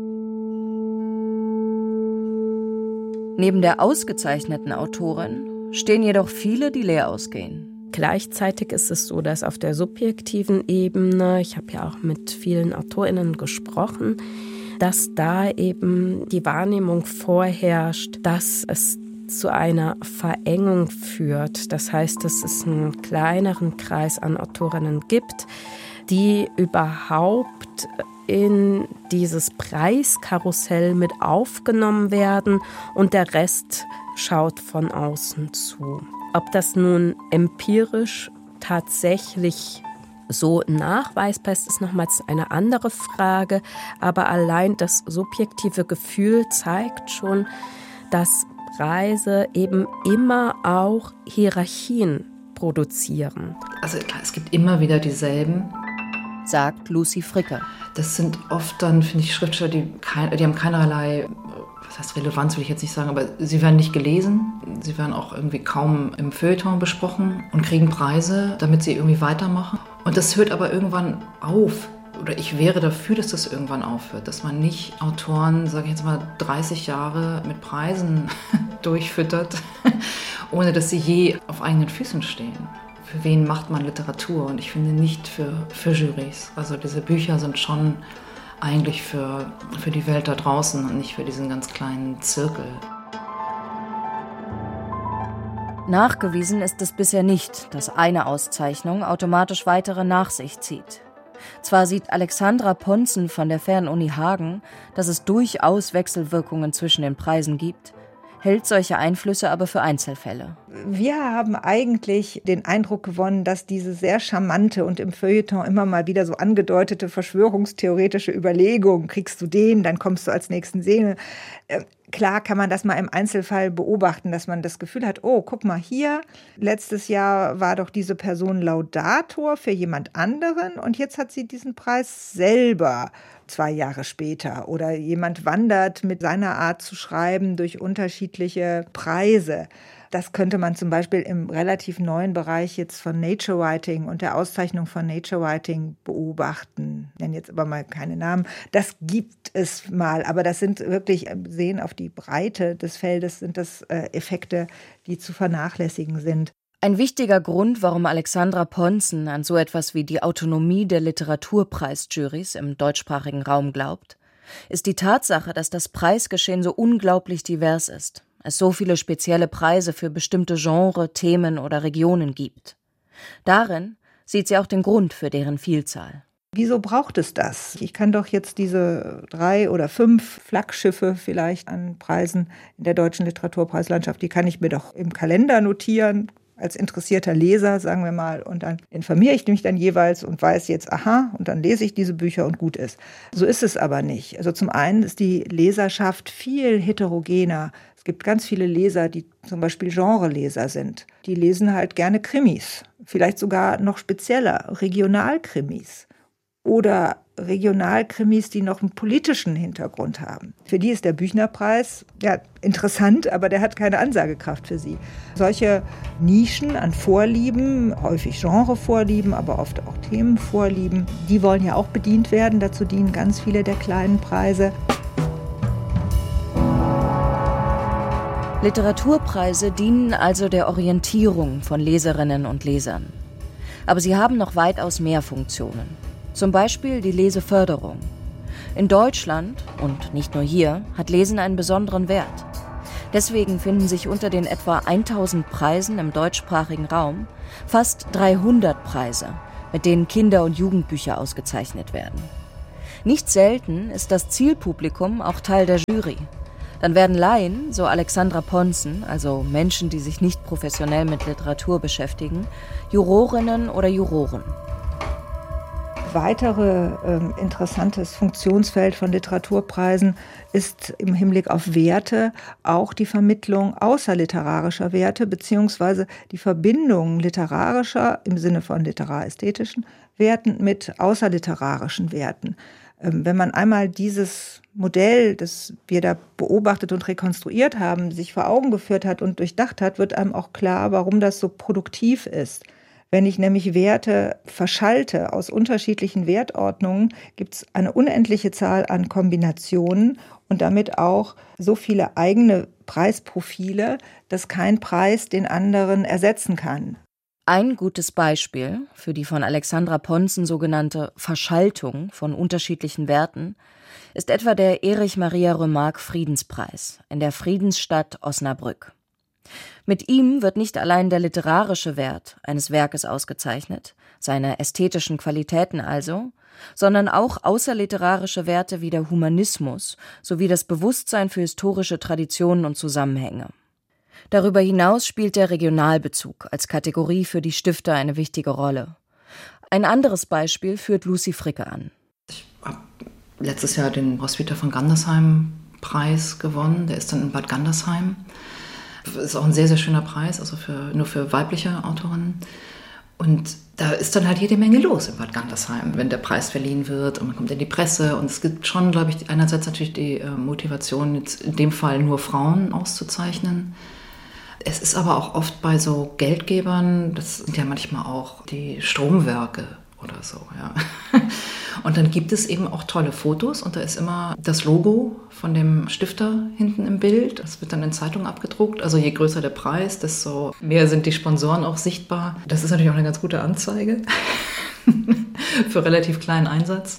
K: Neben der ausgezeichneten Autorin stehen jedoch viele, die leer ausgehen.
L: Gleichzeitig ist es so, dass auf der subjektiven Ebene, ich habe ja auch mit vielen AutorInnen gesprochen, dass da eben die Wahrnehmung vorherrscht, dass es zu einer Verengung führt. Das heißt, dass es einen kleineren Kreis an Autorinnen gibt, die überhaupt in dieses Preiskarussell mit aufgenommen werden und der Rest schaut von außen zu. Ob das nun empirisch tatsächlich so nachweisbar ist, ist nochmals eine andere Frage. Aber allein das subjektive Gefühl zeigt schon, dass Preise eben immer auch Hierarchien produzieren.
F: Also klar, es gibt immer wieder dieselben,
K: sagt Lucy Fricke.
F: Das sind oft dann, finde ich, Schriftsteller, die, kein, die haben keinerlei, was heißt Relevanz, will ich jetzt nicht sagen, aber sie werden nicht gelesen. Sie werden auch irgendwie kaum im Feuilleton besprochen und kriegen Preise, damit sie irgendwie weitermachen. Und das hört aber irgendwann auf. Oder ich wäre dafür, dass das irgendwann aufhört. Dass man nicht Autoren, sage ich jetzt mal, dreißig Jahre mit Preisen durchfüttert, ohne dass sie je auf eigenen Füßen stehen. Für wen macht man Literatur? Und ich finde nicht für, für Jurys. Also diese Bücher sind schon eigentlich für, für die Welt da draußen und nicht für diesen ganz kleinen Zirkel.
K: Nachgewiesen ist es bisher nicht, dass eine Auszeichnung automatisch weitere nach sich zieht. Zwar sieht Alexandra Ponzen von der Fernuni Hagen, dass es durchaus Wechselwirkungen zwischen den Preisen gibt, hält solche Einflüsse aber für Einzelfälle.
H: Wir haben eigentlich den Eindruck gewonnen, dass diese sehr charmante und im Feuilleton immer mal wieder so angedeutete verschwörungstheoretische Überlegung, kriegst du den, dann kommst du als nächsten Szene. Äh, klar kann man das mal im Einzelfall beobachten, dass man das Gefühl hat, oh, guck mal hier, letztes Jahr war doch diese Person Laudator für jemand anderen und jetzt hat sie diesen Preis selber zwei Jahre später. Oder jemand wandert mit seiner Art zu schreiben durch unterschiedliche Preise. Das könnte man zum Beispiel im relativ neuen Bereich jetzt von Nature Writing und der Auszeichnung von Nature Writing beobachten. Ich nenne jetzt aber mal keine Namen. Das gibt es mal, aber das sind wirklich, sehen auf die Breite des Feldes, sind das Effekte, die zu vernachlässigen sind.
K: Ein wichtiger Grund, warum Alexandra Ponzen an so etwas wie die Autonomie der Literaturpreisjurys im deutschsprachigen Raum glaubt, ist die Tatsache, dass das Preisgeschehen so unglaublich divers ist, es so viele spezielle Preise für bestimmte Genre, Themen oder Regionen gibt. Darin sieht sie auch den Grund für deren Vielzahl.
H: Wieso braucht es das? Ich kann doch jetzt diese drei oder fünf Flaggschiffe vielleicht an Preisen in der deutschen Literaturpreislandschaft, die kann ich mir doch im Kalender notieren, als interessierter Leser, sagen wir mal, und dann informiere ich mich dann jeweils und weiß jetzt, aha, und dann lese ich diese Bücher und gut ist. So ist es aber nicht. Also zum einen ist die Leserschaft viel heterogener. Es gibt ganz viele Leser, die zum Beispiel Genreleser sind. Die lesen halt gerne Krimis, vielleicht sogar noch spezieller, Regionalkrimis. Oder Regionalkrimis, die noch einen politischen Hintergrund haben. Für die ist der Büchnerpreis ja interessant, aber der hat keine Ansagekraft für sie. Solche Nischen an Vorlieben, häufig Genrevorlieben, aber oft auch Themenvorlieben, die wollen ja auch bedient werden. Dazu dienen ganz viele der kleinen Preise.
K: Literaturpreise dienen also der Orientierung von Leserinnen und Lesern. Aber sie haben noch weitaus mehr Funktionen. Zum Beispiel die Leseförderung. In Deutschland, und nicht nur hier, hat Lesen einen besonderen Wert. Deswegen finden sich unter den etwa tausend Preisen im deutschsprachigen Raum fast dreihundert Preise, mit denen Kinder- und Jugendbücher ausgezeichnet werden. Nicht selten ist das Zielpublikum auch Teil der Jury. Dann werden Laien, so Alexandra Ponzen, also Menschen, die sich nicht professionell mit Literatur beschäftigen, Jurorinnen oder Juroren.
H: Weitere äh, interessantes Funktionsfeld von Literaturpreisen ist im Hinblick auf Werte auch die Vermittlung außerliterarischer Werte beziehungsweise die Verbindung literarischer im Sinne von literästhetischen Werten mit außerliterarischen Werten. Ähm, wenn man einmal dieses Modell, das wir da beobachtet und rekonstruiert haben, sich vor Augen geführt hat und durchdacht hat, wird einem auch klar, warum das so produktiv ist. Wenn ich nämlich Werte verschalte aus unterschiedlichen Wertordnungen, gibt es eine unendliche Zahl an Kombinationen und damit auch so viele eigene Preisprofile, dass kein Preis den anderen ersetzen kann.
K: Ein gutes Beispiel für die von Alexandra Ponzen sogenannte Verschaltung von unterschiedlichen Werten ist etwa der Erich Maria Remarque Friedenspreis in der Friedensstadt Osnabrück. Mit ihm wird nicht allein der literarische Wert eines Werkes ausgezeichnet, seine ästhetischen Qualitäten also, sondern auch außerliterarische Werte wie der Humanismus sowie das Bewusstsein für historische Traditionen und Zusammenhänge. Darüber hinaus spielt der Regionalbezug als Kategorie für die Stifter eine wichtige Rolle. Ein anderes Beispiel führt Lucy Fricke an.
F: Ich habe letztes Jahr den Roswitha von Gandersheim Preis gewonnen, der ist dann in Bad Gandersheim. Das ist auch ein sehr, sehr schöner Preis, also für, nur für weibliche Autorinnen. Und da ist dann halt jede Menge los in Bad Gandersheim, wenn der Preis verliehen wird und man kommt in die Presse. Und es gibt schon, glaube ich, einerseits natürlich die äh, Motivation, jetzt in dem Fall nur Frauen auszuzeichnen. Es ist aber auch oft bei so Geldgebern, das sind ja manchmal auch die Stromwerke oder so, ja. Und dann gibt es eben auch tolle Fotos und da ist immer das Logo von dem Stifter hinten im Bild. Das wird dann in Zeitungen abgedruckt. Also je größer der Preis, desto mehr sind die Sponsoren auch sichtbar. Das ist natürlich auch eine ganz gute Anzeige für relativ kleinen Einsatz.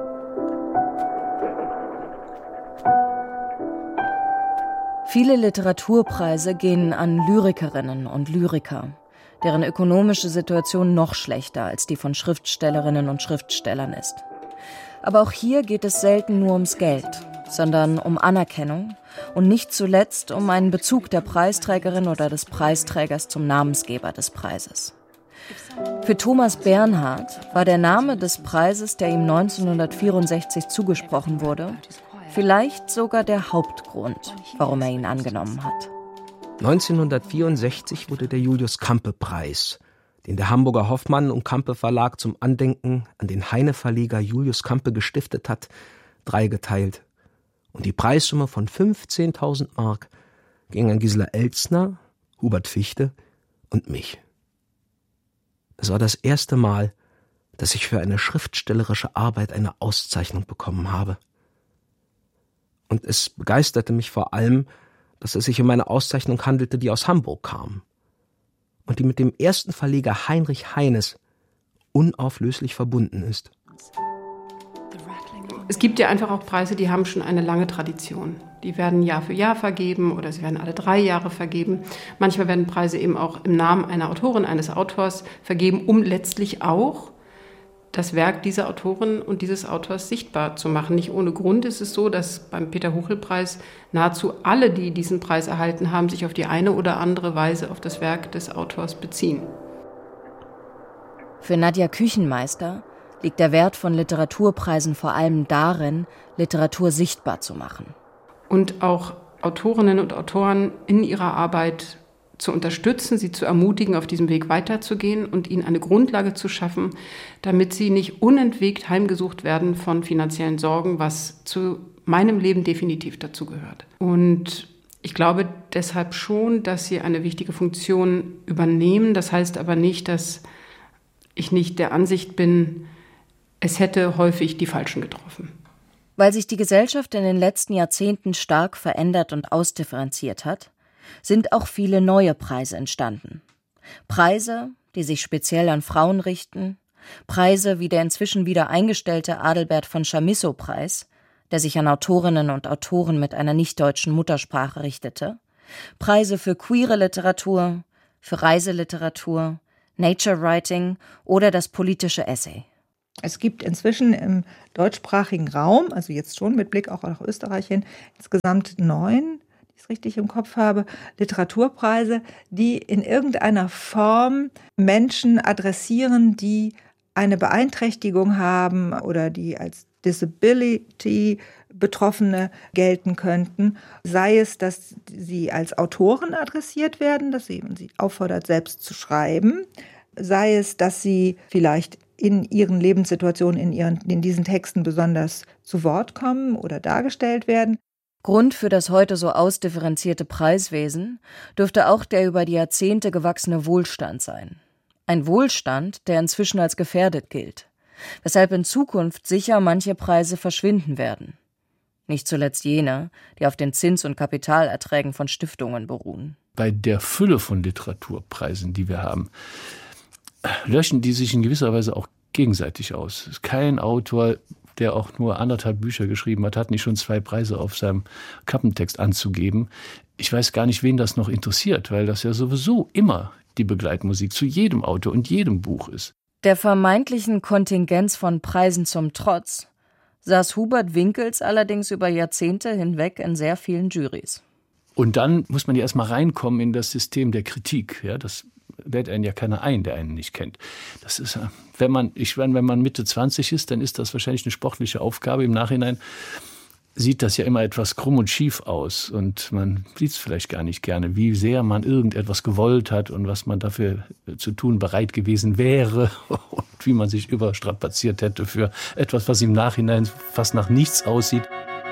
K: Viele Literaturpreise gehen an Lyrikerinnen und Lyriker, deren ökonomische Situation noch schlechter als die von Schriftstellerinnen und Schriftstellern ist. Aber auch hier geht es selten nur ums Geld, sondern um Anerkennung und nicht zuletzt um einen Bezug der Preisträgerin oder des Preisträgers zum Namensgeber des Preises. Für Thomas Bernhard war der Name des Preises, der ihm neunzehnhundertvierundsechzig zugesprochen wurde, vielleicht sogar der Hauptgrund, warum er ihn angenommen hat.
I: neunzehnhundertvierundsechzig wurde der Julius-Campe-Preis, den der Hamburger Hoffmann und Campe Verlag zum Andenken an den Heine-Verleger Julius Campe gestiftet hat, dreigeteilt. Und die Preissumme von fünfzehntausend Mark ging an Gisela Elzner, Hubert Fichte und mich. Es war das erste Mal, dass ich für eine schriftstellerische Arbeit eine Auszeichnung bekommen habe. Und es begeisterte mich vor allem, dass es sich um eine Auszeichnung handelte, die aus Hamburg kam und die mit dem ersten Verleger Heinrich Heines unauflöslich verbunden ist.
D: Es gibt ja einfach auch Preise, die haben schon eine lange Tradition. Die werden Jahr für Jahr vergeben oder sie werden alle drei Jahre vergeben. Manchmal werden Preise eben auch im Namen einer Autorin, eines Autors vergeben, um letztlich auch das Werk dieser Autorin und dieses Autors sichtbar zu machen. Nicht ohne Grund ist es so, dass beim Peter-Huchel-Preis nahezu alle, die diesen Preis erhalten haben, sich auf die eine oder andere Weise auf das Werk des Autors beziehen.
K: Für Nadja Küchenmeister liegt der Wert von Literaturpreisen vor allem darin, Literatur sichtbar zu machen.
D: Und auch Autorinnen und Autoren in ihrer Arbeit zu unterstützen, sie zu ermutigen, auf diesem Weg weiterzugehen und ihnen eine Grundlage zu schaffen, damit sie nicht unentwegt heimgesucht werden von finanziellen Sorgen, was zu meinem Leben definitiv dazu gehört. Und ich glaube deshalb schon, dass sie eine wichtige Funktion übernehmen. Das heißt aber nicht, dass ich nicht der Ansicht bin, es hätte häufig die Falschen getroffen.
K: Weil sich die Gesellschaft in den letzten Jahrzehnten stark verändert und ausdifferenziert hat, sind auch viele neue Preise entstanden. Preise, die sich speziell an Frauen richten, Preise wie der inzwischen wieder eingestellte Adelbert von Chamisso-Preis, der sich an Autorinnen und Autoren mit einer nicht-deutschen Muttersprache richtete, Preise für queere Literatur, für Reiseliteratur, Nature Writing oder das politische Essay.
H: Es gibt inzwischen im deutschsprachigen Raum, also jetzt schon mit Blick auch nach Österreich hin, insgesamt neun, die ich es richtig im Kopf habe, Literaturpreise, die in irgendeiner Form Menschen adressieren, die eine Beeinträchtigung haben oder die als Disability Betroffene gelten könnten. Sei es, dass sie als Autoren adressiert werden, dass sie, man sie auffordert, selbst zu schreiben. Sei es, dass sie vielleicht in ihren Lebenssituationen, in, ihren, in diesen Texten besonders zu Wort kommen oder dargestellt werden.
K: Grund für das heute so ausdifferenzierte Preiswesen dürfte auch der über die Jahrzehnte gewachsene Wohlstand sein. Ein Wohlstand, der inzwischen als gefährdet gilt, weshalb in Zukunft sicher manche Preise verschwinden werden. Nicht zuletzt jene, die auf den Zins- und Kapitalerträgen von Stiftungen beruhen.
E: Bei der Fülle von Literaturpreisen, die wir haben, löschen die sich in gewisser Weise auch gegenseitig aus. Es ist kein Autor, der auch nur anderthalb Bücher geschrieben hat, hat nicht schon zwei Preise auf seinem Kappentext anzugeben. Ich weiß gar nicht, wen das noch interessiert, weil das ja sowieso immer die Begleitmusik zu jedem Autor und jedem Buch ist.
K: Der vermeintlichen Kontingenz von Preisen zum Trotz saß Hubert Winkels allerdings über Jahrzehnte hinweg in sehr vielen Jurys.
E: Und dann muss man ja erstmal reinkommen in das System der Kritik. Ja, das lädt einen ja keiner ein, der einen nicht kennt. Das ist, wenn man, ich meine, wenn man Mitte zwanzig ist, dann ist das wahrscheinlich eine sportliche Aufgabe. Im Nachhinein sieht das ja immer etwas krumm und schief aus und man sieht es vielleicht gar nicht gerne, wie sehr man irgendetwas gewollt hat und was man dafür zu tun bereit gewesen wäre und wie man sich überstrapaziert hätte für etwas, was im Nachhinein fast nach nichts aussieht.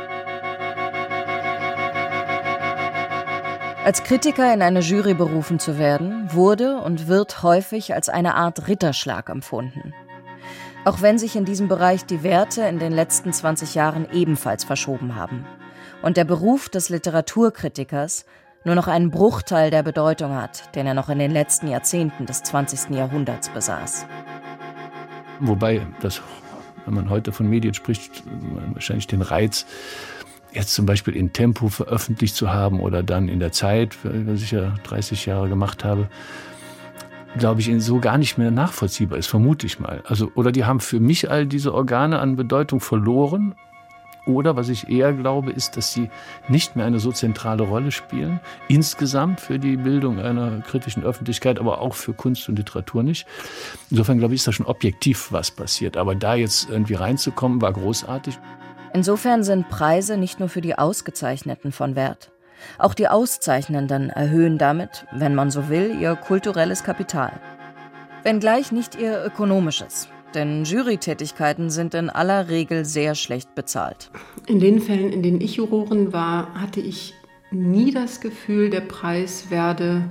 K: Als Kritiker in eine Jury berufen zu werden, wurde und wird häufig als eine Art Ritterschlag empfunden. Auch wenn sich in diesem Bereich die Werte in den letzten zwanzig Jahren ebenfalls verschoben haben und der Beruf des Literaturkritikers nur noch einen Bruchteil der Bedeutung hat, den er noch in den letzten Jahrzehnten des zwanzigsten Jahrhunderts besaß.
E: Wobei, das, wenn man heute von Medien spricht, wahrscheinlich den Reiz, jetzt zum Beispiel in Tempo veröffentlicht zu haben oder dann in der Zeit, was ich ja dreißig Jahre gemacht habe, glaube ich, so gar nicht mehr nachvollziehbar ist, vermute ich mal. Also, oder die haben für mich all diese Organe an Bedeutung verloren. Oder was ich eher glaube, ist, dass sie nicht mehr eine so zentrale Rolle spielen. Insgesamt für die Bildung einer kritischen Öffentlichkeit, aber auch für Kunst und Literatur nicht. Insofern, glaube ich, ist da schon objektiv was passiert. Aber da jetzt irgendwie reinzukommen, war großartig.
K: Insofern sind Preise nicht nur für die Ausgezeichneten von Wert. Auch die Auszeichnenden erhöhen damit, wenn man so will, ihr kulturelles Kapital. Wenngleich nicht ihr ökonomisches, denn Jurytätigkeiten sind in aller Regel sehr schlecht bezahlt.
D: In den Fällen, in denen ich Jurorin war, hatte ich nie das Gefühl, der Preis werde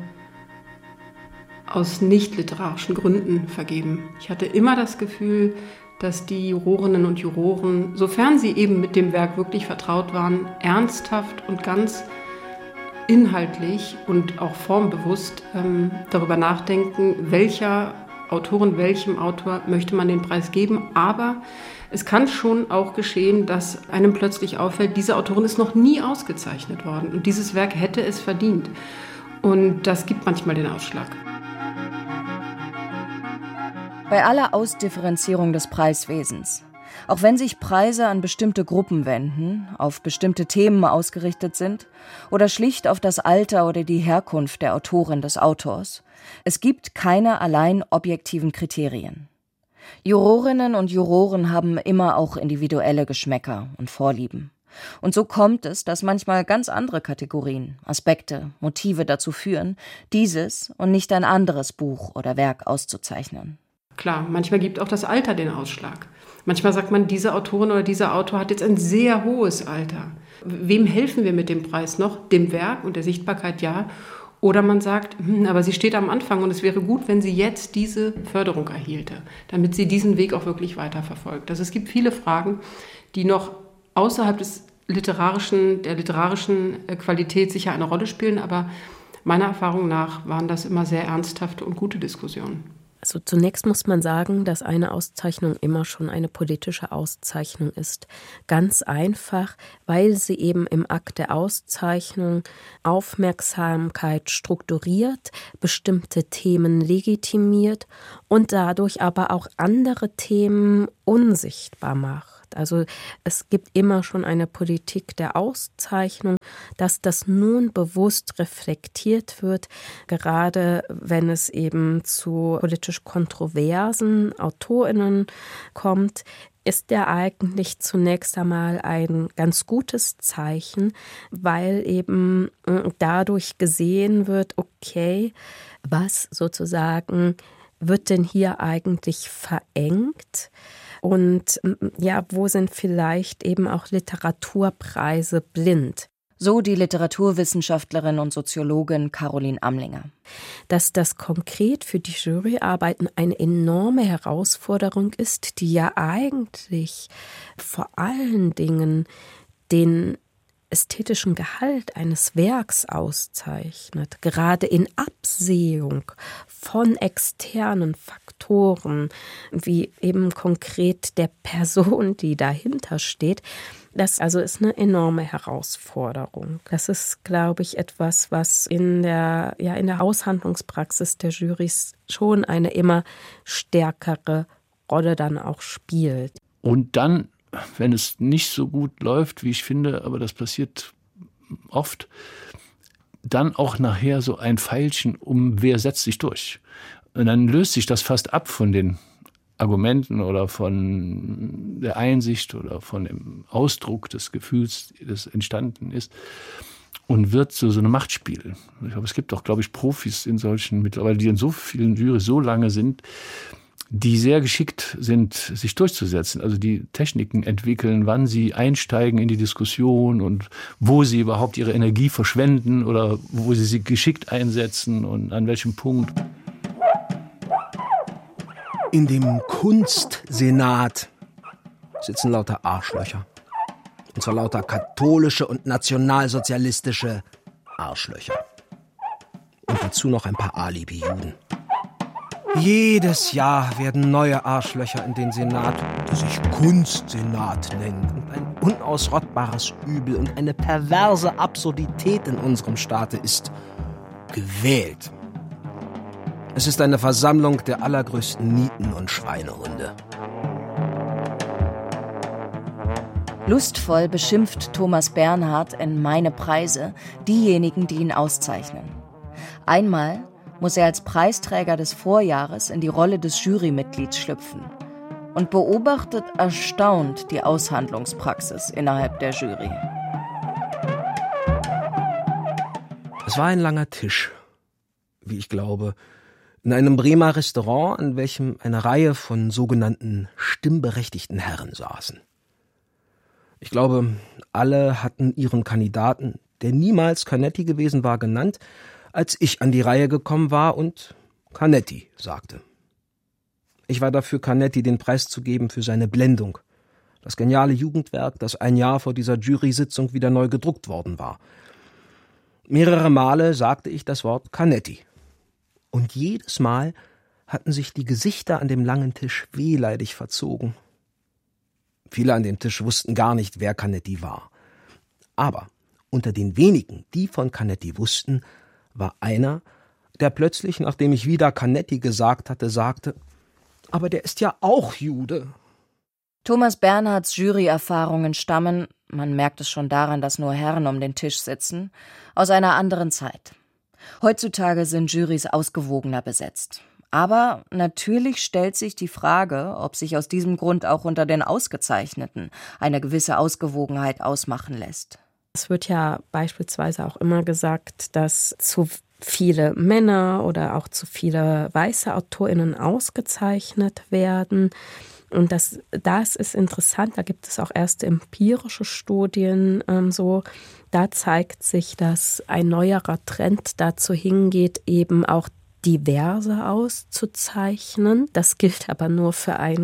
D: aus nicht-literarischen Gründen vergeben. Ich hatte immer das Gefühl, dass die Jurorinnen und Juroren, sofern sie eben mit dem Werk wirklich vertraut waren, ernsthaft und ganz inhaltlich und auch formbewusst ähm, darüber nachdenken, welcher Autorin, welchem Autor möchte man den Preis geben. Aber es kann schon auch geschehen, dass einem plötzlich auffällt, diese Autorin ist noch nie ausgezeichnet worden und dieses Werk hätte es verdient. Und das gibt manchmal den Ausschlag.
K: Bei aller Ausdifferenzierung des Preiswesens, auch wenn sich Preise an bestimmte Gruppen wenden, auf bestimmte Themen ausgerichtet sind oder schlicht auf das Alter oder die Herkunft der Autorin des Autors, es gibt keine allein objektiven Kriterien. Jurorinnen und Juroren haben immer auch individuelle Geschmäcker und Vorlieben. Und so kommt es, dass manchmal ganz andere Kategorien, Aspekte, Motive dazu führen, dieses und nicht ein anderes Buch oder Werk auszuzeichnen.
D: Klar, manchmal gibt auch das Alter den Ausschlag. Manchmal sagt man, diese Autorin oder dieser Autor hat jetzt ein sehr hohes Alter. Wem helfen wir mit dem Preis noch? Dem Werk und der Sichtbarkeit, ja. Oder man sagt, hm, aber sie steht am Anfang und es wäre gut, wenn sie jetzt diese Förderung erhielte, damit sie diesen Weg auch wirklich weiterverfolgt. Also es gibt viele Fragen, die noch außerhalb des literarischen, der literarischen Qualität sicher eine Rolle spielen, aber meiner Erfahrung nach waren das immer sehr ernsthafte und gute Diskussionen.
L: Also zunächst muss man sagen, dass eine Auszeichnung immer schon eine politische Auszeichnung ist. Ganz einfach, weil sie eben im Akt der Auszeichnung Aufmerksamkeit strukturiert, bestimmte Themen legitimiert und dadurch aber auch andere Themen unsichtbar macht. Also es gibt immer schon eine Politik der Auszeichnung, dass das nun bewusst reflektiert wird, gerade wenn es eben zu politisch kontroversen AutorInnen kommt, ist der eigentlich zunächst einmal ein ganz gutes Zeichen, weil eben dadurch gesehen wird, okay, was sozusagen wird denn hier eigentlich verengt? Und ja, wo sind vielleicht eben auch Literaturpreise blind?
K: So die Literaturwissenschaftlerin und Soziologin Caroline Amlinger.
L: Dass das konkret für die Juryarbeiten eine enorme Herausforderung ist, die ja eigentlich vor allen Dingen den ästhetischen Gehalt eines Werks auszeichnet, gerade in Absehung von externen Faktoren, wie eben konkret der Person, die dahinter steht. Das also ist eine enorme Herausforderung. Das ist, glaube ich, etwas, was in der, ja, in der Aushandlungspraxis der Jurys schon eine immer stärkere Rolle dann auch spielt.
E: Und dann, wenn es nicht so gut läuft, wie ich finde, aber das passiert oft, dann auch nachher so ein Pfeilchen um, wer setzt sich durch. Und dann löst sich das fast ab von den Argumenten oder von der Einsicht oder von dem Ausdruck des Gefühls, das entstanden ist, und wird so, so ein Machtspiel. Ich glaube, es gibt auch, glaube ich, Profis in solchen mittlerweile, die in so vielen Jurys so lange sind, die sehr geschickt sind, sich durchzusetzen. Also die Techniken entwickeln, wann sie einsteigen in die Diskussion und wo sie überhaupt ihre Energie verschwenden oder wo sie sie geschickt einsetzen und an welchem Punkt.
I: In dem Kunstsenat sitzen lauter Arschlöcher. Und zwar lauter katholische und nationalsozialistische Arschlöcher. Und dazu noch ein paar Alibi-Juden. Jedes Jahr werden neue Arschlöcher in den Senat, der sich Kunstsenat nennt, und ein unausrottbares Übel und eine perverse Absurdität in unserem Staate ist gewählt. Es ist eine Versammlung der allergrößten Nieten und Schweinehunde.
K: Lustvoll beschimpft Thomas Bernhard in Meine Preise diejenigen, die ihn auszeichnen. Einmal muss er als Preisträger des Vorjahres in die Rolle des Jurymitglieds schlüpfen und beobachtet erstaunt die Aushandlungspraxis innerhalb der Jury.
I: Es war ein langer Tisch, wie ich glaube, in einem Bremer Restaurant, an welchem eine Reihe von sogenannten stimmberechtigten Herren saßen. Ich glaube, alle hatten ihren Kandidaten, der niemals Canetti gewesen war, genannt, als ich an die Reihe gekommen war und Canetti sagte. Ich war dafür, Canetti den Preis zu geben für seine Blendung, das geniale Jugendwerk, das ein Jahr vor dieser Jury-Sitzung wieder neu gedruckt worden war. Mehrere Male sagte ich das Wort Canetti. Und jedes Mal hatten sich die Gesichter an dem langen Tisch wehleidig verzogen. Viele an dem Tisch wussten gar nicht, wer Canetti war. Aber unter den wenigen, die von Canetti wussten, war einer, der plötzlich, nachdem ich wieder Canetti gesagt hatte, sagte, aber der ist ja auch Jude.
K: Thomas Bernhards Juryerfahrungen stammen, man merkt es schon daran, dass nur Herren um den Tisch sitzen, aus einer anderen Zeit. Heutzutage sind Jurys ausgewogener besetzt. Aber natürlich stellt sich die Frage, ob sich aus diesem Grund auch unter den Ausgezeichneten eine gewisse Ausgewogenheit ausmachen lässt.
L: Es wird ja beispielsweise auch immer gesagt, dass zu viele Männer oder auch zu viele weiße AutorInnen ausgezeichnet werden. Und das, das ist interessant, da gibt es auch erste empirische Studien ähm, so. Da zeigt sich, dass ein neuerer Trend dazu hingeht, eben auch diverse auszuzeichnen. Das gilt aber nur für einen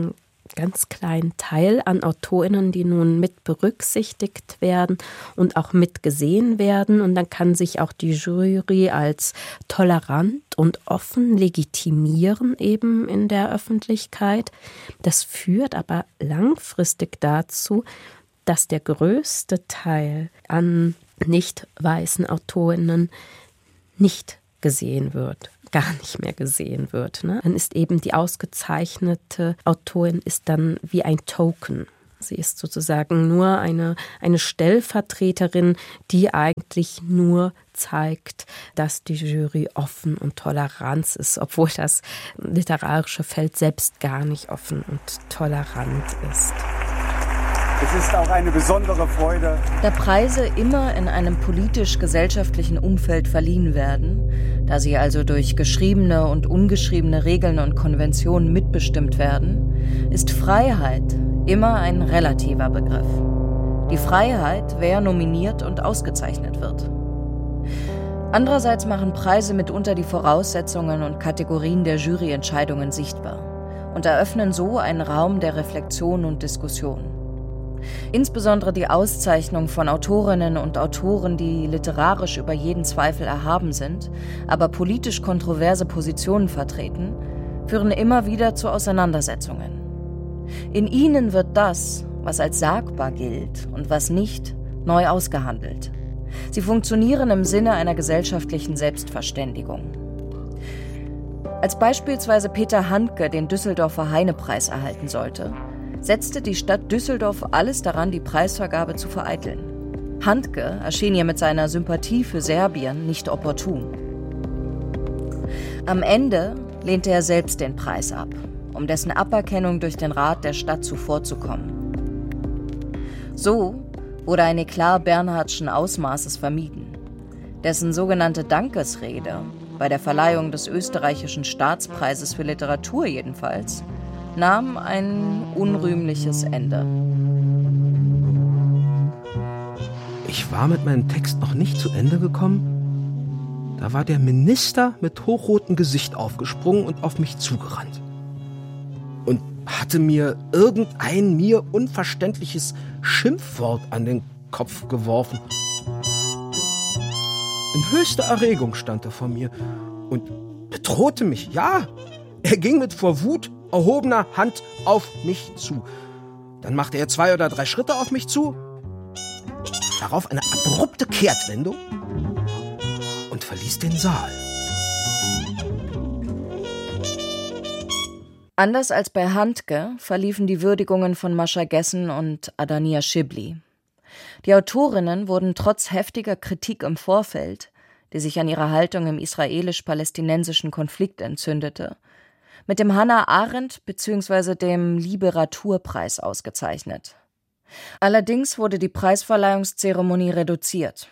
L: ganz kleinen Teil an AutorInnen, die nun mit berücksichtigt werden und auch mitgesehen werden. Und dann kann sich auch die Jury als tolerant und offen legitimieren eben in der Öffentlichkeit. Das führt aber langfristig dazu, dass der größte Teil an nicht weißen AutorInnen nicht gesehen wird, gar nicht mehr gesehen wird. Ne? Dann ist eben die ausgezeichnete Autorin ist dann wie ein Token. Sie ist sozusagen nur eine, eine Stellvertreterin, die eigentlich nur zeigt, dass die Jury offen und tolerant ist, obwohl das literarische Feld selbst gar nicht offen und tolerant ist.
C: Es ist auch eine besondere Freude,
K: da Preise immer in einem politisch-gesellschaftlichen Umfeld verliehen werden, da sie also durch geschriebene und ungeschriebene Regeln und Konventionen mitbestimmt werden, ist Freiheit immer ein relativer Begriff. Die Freiheit, wer nominiert und ausgezeichnet wird. Andererseits machen Preise mitunter die Voraussetzungen und Kategorien der Juryentscheidungen sichtbar und eröffnen so einen Raum der Reflexion und Diskussion. Insbesondere die Auszeichnung von Autorinnen und Autoren, die literarisch über jeden Zweifel erhaben sind, aber politisch kontroverse Positionen vertreten, führen immer wieder zu Auseinandersetzungen. In ihnen wird das, was als sagbar gilt und was nicht, neu ausgehandelt. Sie funktionieren im Sinne einer gesellschaftlichen Selbstverständigung. Als beispielsweise Peter Handke den Düsseldorfer Heine-Preis erhalten sollte, setzte die Stadt Düsseldorf alles daran, die Preisvergabe zu vereiteln. Handke erschien ihr mit seiner Sympathie für Serbien nicht opportun. Am Ende lehnte er selbst den Preis ab, um dessen Aberkennung durch den Rat der Stadt zuvorzukommen. So wurde ein Eklat Bernhardtschen Ausmaßes vermieden. Dessen sogenannte Dankesrede, bei der Verleihung des österreichischen Staatspreises für Literatur jedenfalls, nahm ein unrühmliches Ende.
I: Ich war mit meinem Text noch nicht zu Ende gekommen. Da war der Minister mit hochrotem Gesicht aufgesprungen und auf mich zugerannt. Und hatte mir irgendein mir unverständliches Schimpfwort an den Kopf geworfen. In höchster Erregung stand er vor mir und bedrohte mich. Ja, er ging mit vor Wut erhobener Hand auf mich zu. Dann machte er zwei oder drei Schritte auf mich zu, darauf eine abrupte Kehrtwendung und verließ den Saal.
K: Anders als bei Handke verliefen die Würdigungen von Mascha Gessen und Adania Shibli. Die Autorinnen wurden trotz heftiger Kritik im Vorfeld, die sich an ihrer Haltung im israelisch-palästinensischen Konflikt entzündete, mit dem Hannah Arendt bzw. dem Liberaturpreis ausgezeichnet. Allerdings wurde die Preisverleihungszeremonie reduziert,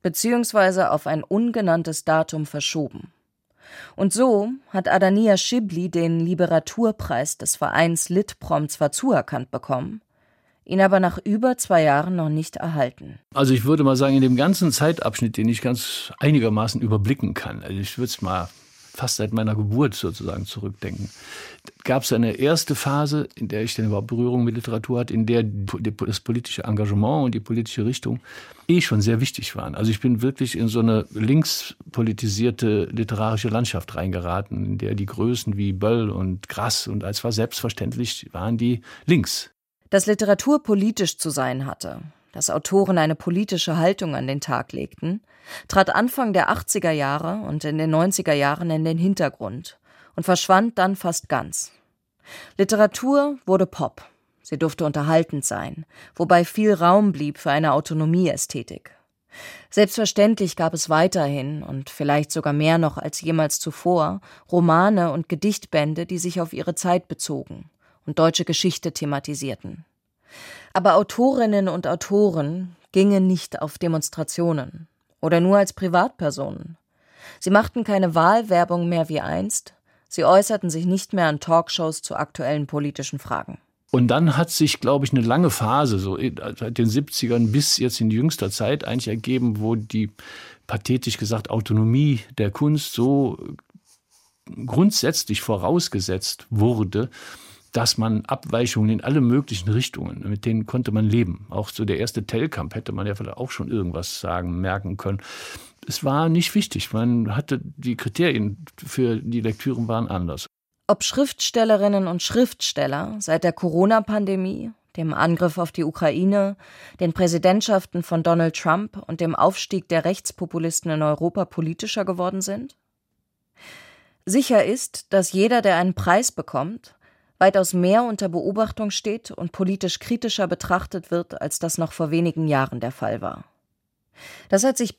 K: bzw. auf ein ungenanntes Datum verschoben. Und so hat Adania Shibli den Liberaturpreis des Vereins Litprom zwar zuerkannt bekommen, ihn aber nach über zwei Jahren noch nicht erhalten.
E: Also ich würde mal sagen, in dem ganzen Zeitabschnitt, den ich ganz einigermaßen überblicken kann, also ich würde es mal fast seit meiner Geburt sozusagen zurückdenken, gab es eine erste Phase, in der ich dann überhaupt Berührung mit Literatur hatte, in der das politische Engagement und die politische Richtung eh schon sehr wichtig waren. Also ich bin wirklich in so eine linkspolitisierte literarische Landschaft reingeraten, in der die Größen wie Böll und Grass und als war selbstverständlich waren die links.
K: Dass Literatur politisch zu sein hatte, dass Autoren eine politische Haltung an den Tag legten, trat Anfang der achtziger Jahre und in den neunziger Jahren in den Hintergrund und verschwand dann fast ganz. Literatur wurde Pop. Sie durfte unterhaltend sein, wobei viel Raum blieb für eine Autonomieästhetik. Selbstverständlich gab es weiterhin und vielleicht sogar mehr noch als jemals zuvor Romane und Gedichtbände, die sich auf ihre Zeit bezogen und deutsche Geschichte thematisierten. Aber Autorinnen und Autoren gingen nicht auf Demonstrationen oder nur als Privatpersonen. Sie machten keine Wahlwerbung mehr wie einst, sie äußerten sich nicht mehr an Talkshows zu aktuellen politischen Fragen.
E: Und dann hat sich, glaube ich, eine lange Phase, so seit den siebzigern bis jetzt in jüngster Zeit eigentlich ergeben, wo die, pathetisch gesagt, Autonomie der Kunst so grundsätzlich vorausgesetzt wurde, dass man Abweichungen in alle möglichen Richtungen, mit denen konnte man leben. Auch so der erste Telkamp hätte man ja vielleicht auch schon irgendwas sagen, merken können. Es war nicht wichtig. Man hatte die Kriterien für die Lektüren waren anders.
K: Ob Schriftstellerinnen und Schriftsteller seit der Corona-Pandemie, dem Angriff auf die Ukraine, den Präsidentschaften von Donald Trump und dem Aufstieg der Rechtspopulisten in Europa politischer geworden sind? Sicher ist, dass jeder, der einen Preis bekommt, weitaus mehr unter Beobachtung steht und politisch kritischer betrachtet wird, als das noch vor wenigen Jahren der Fall war. Das hat sich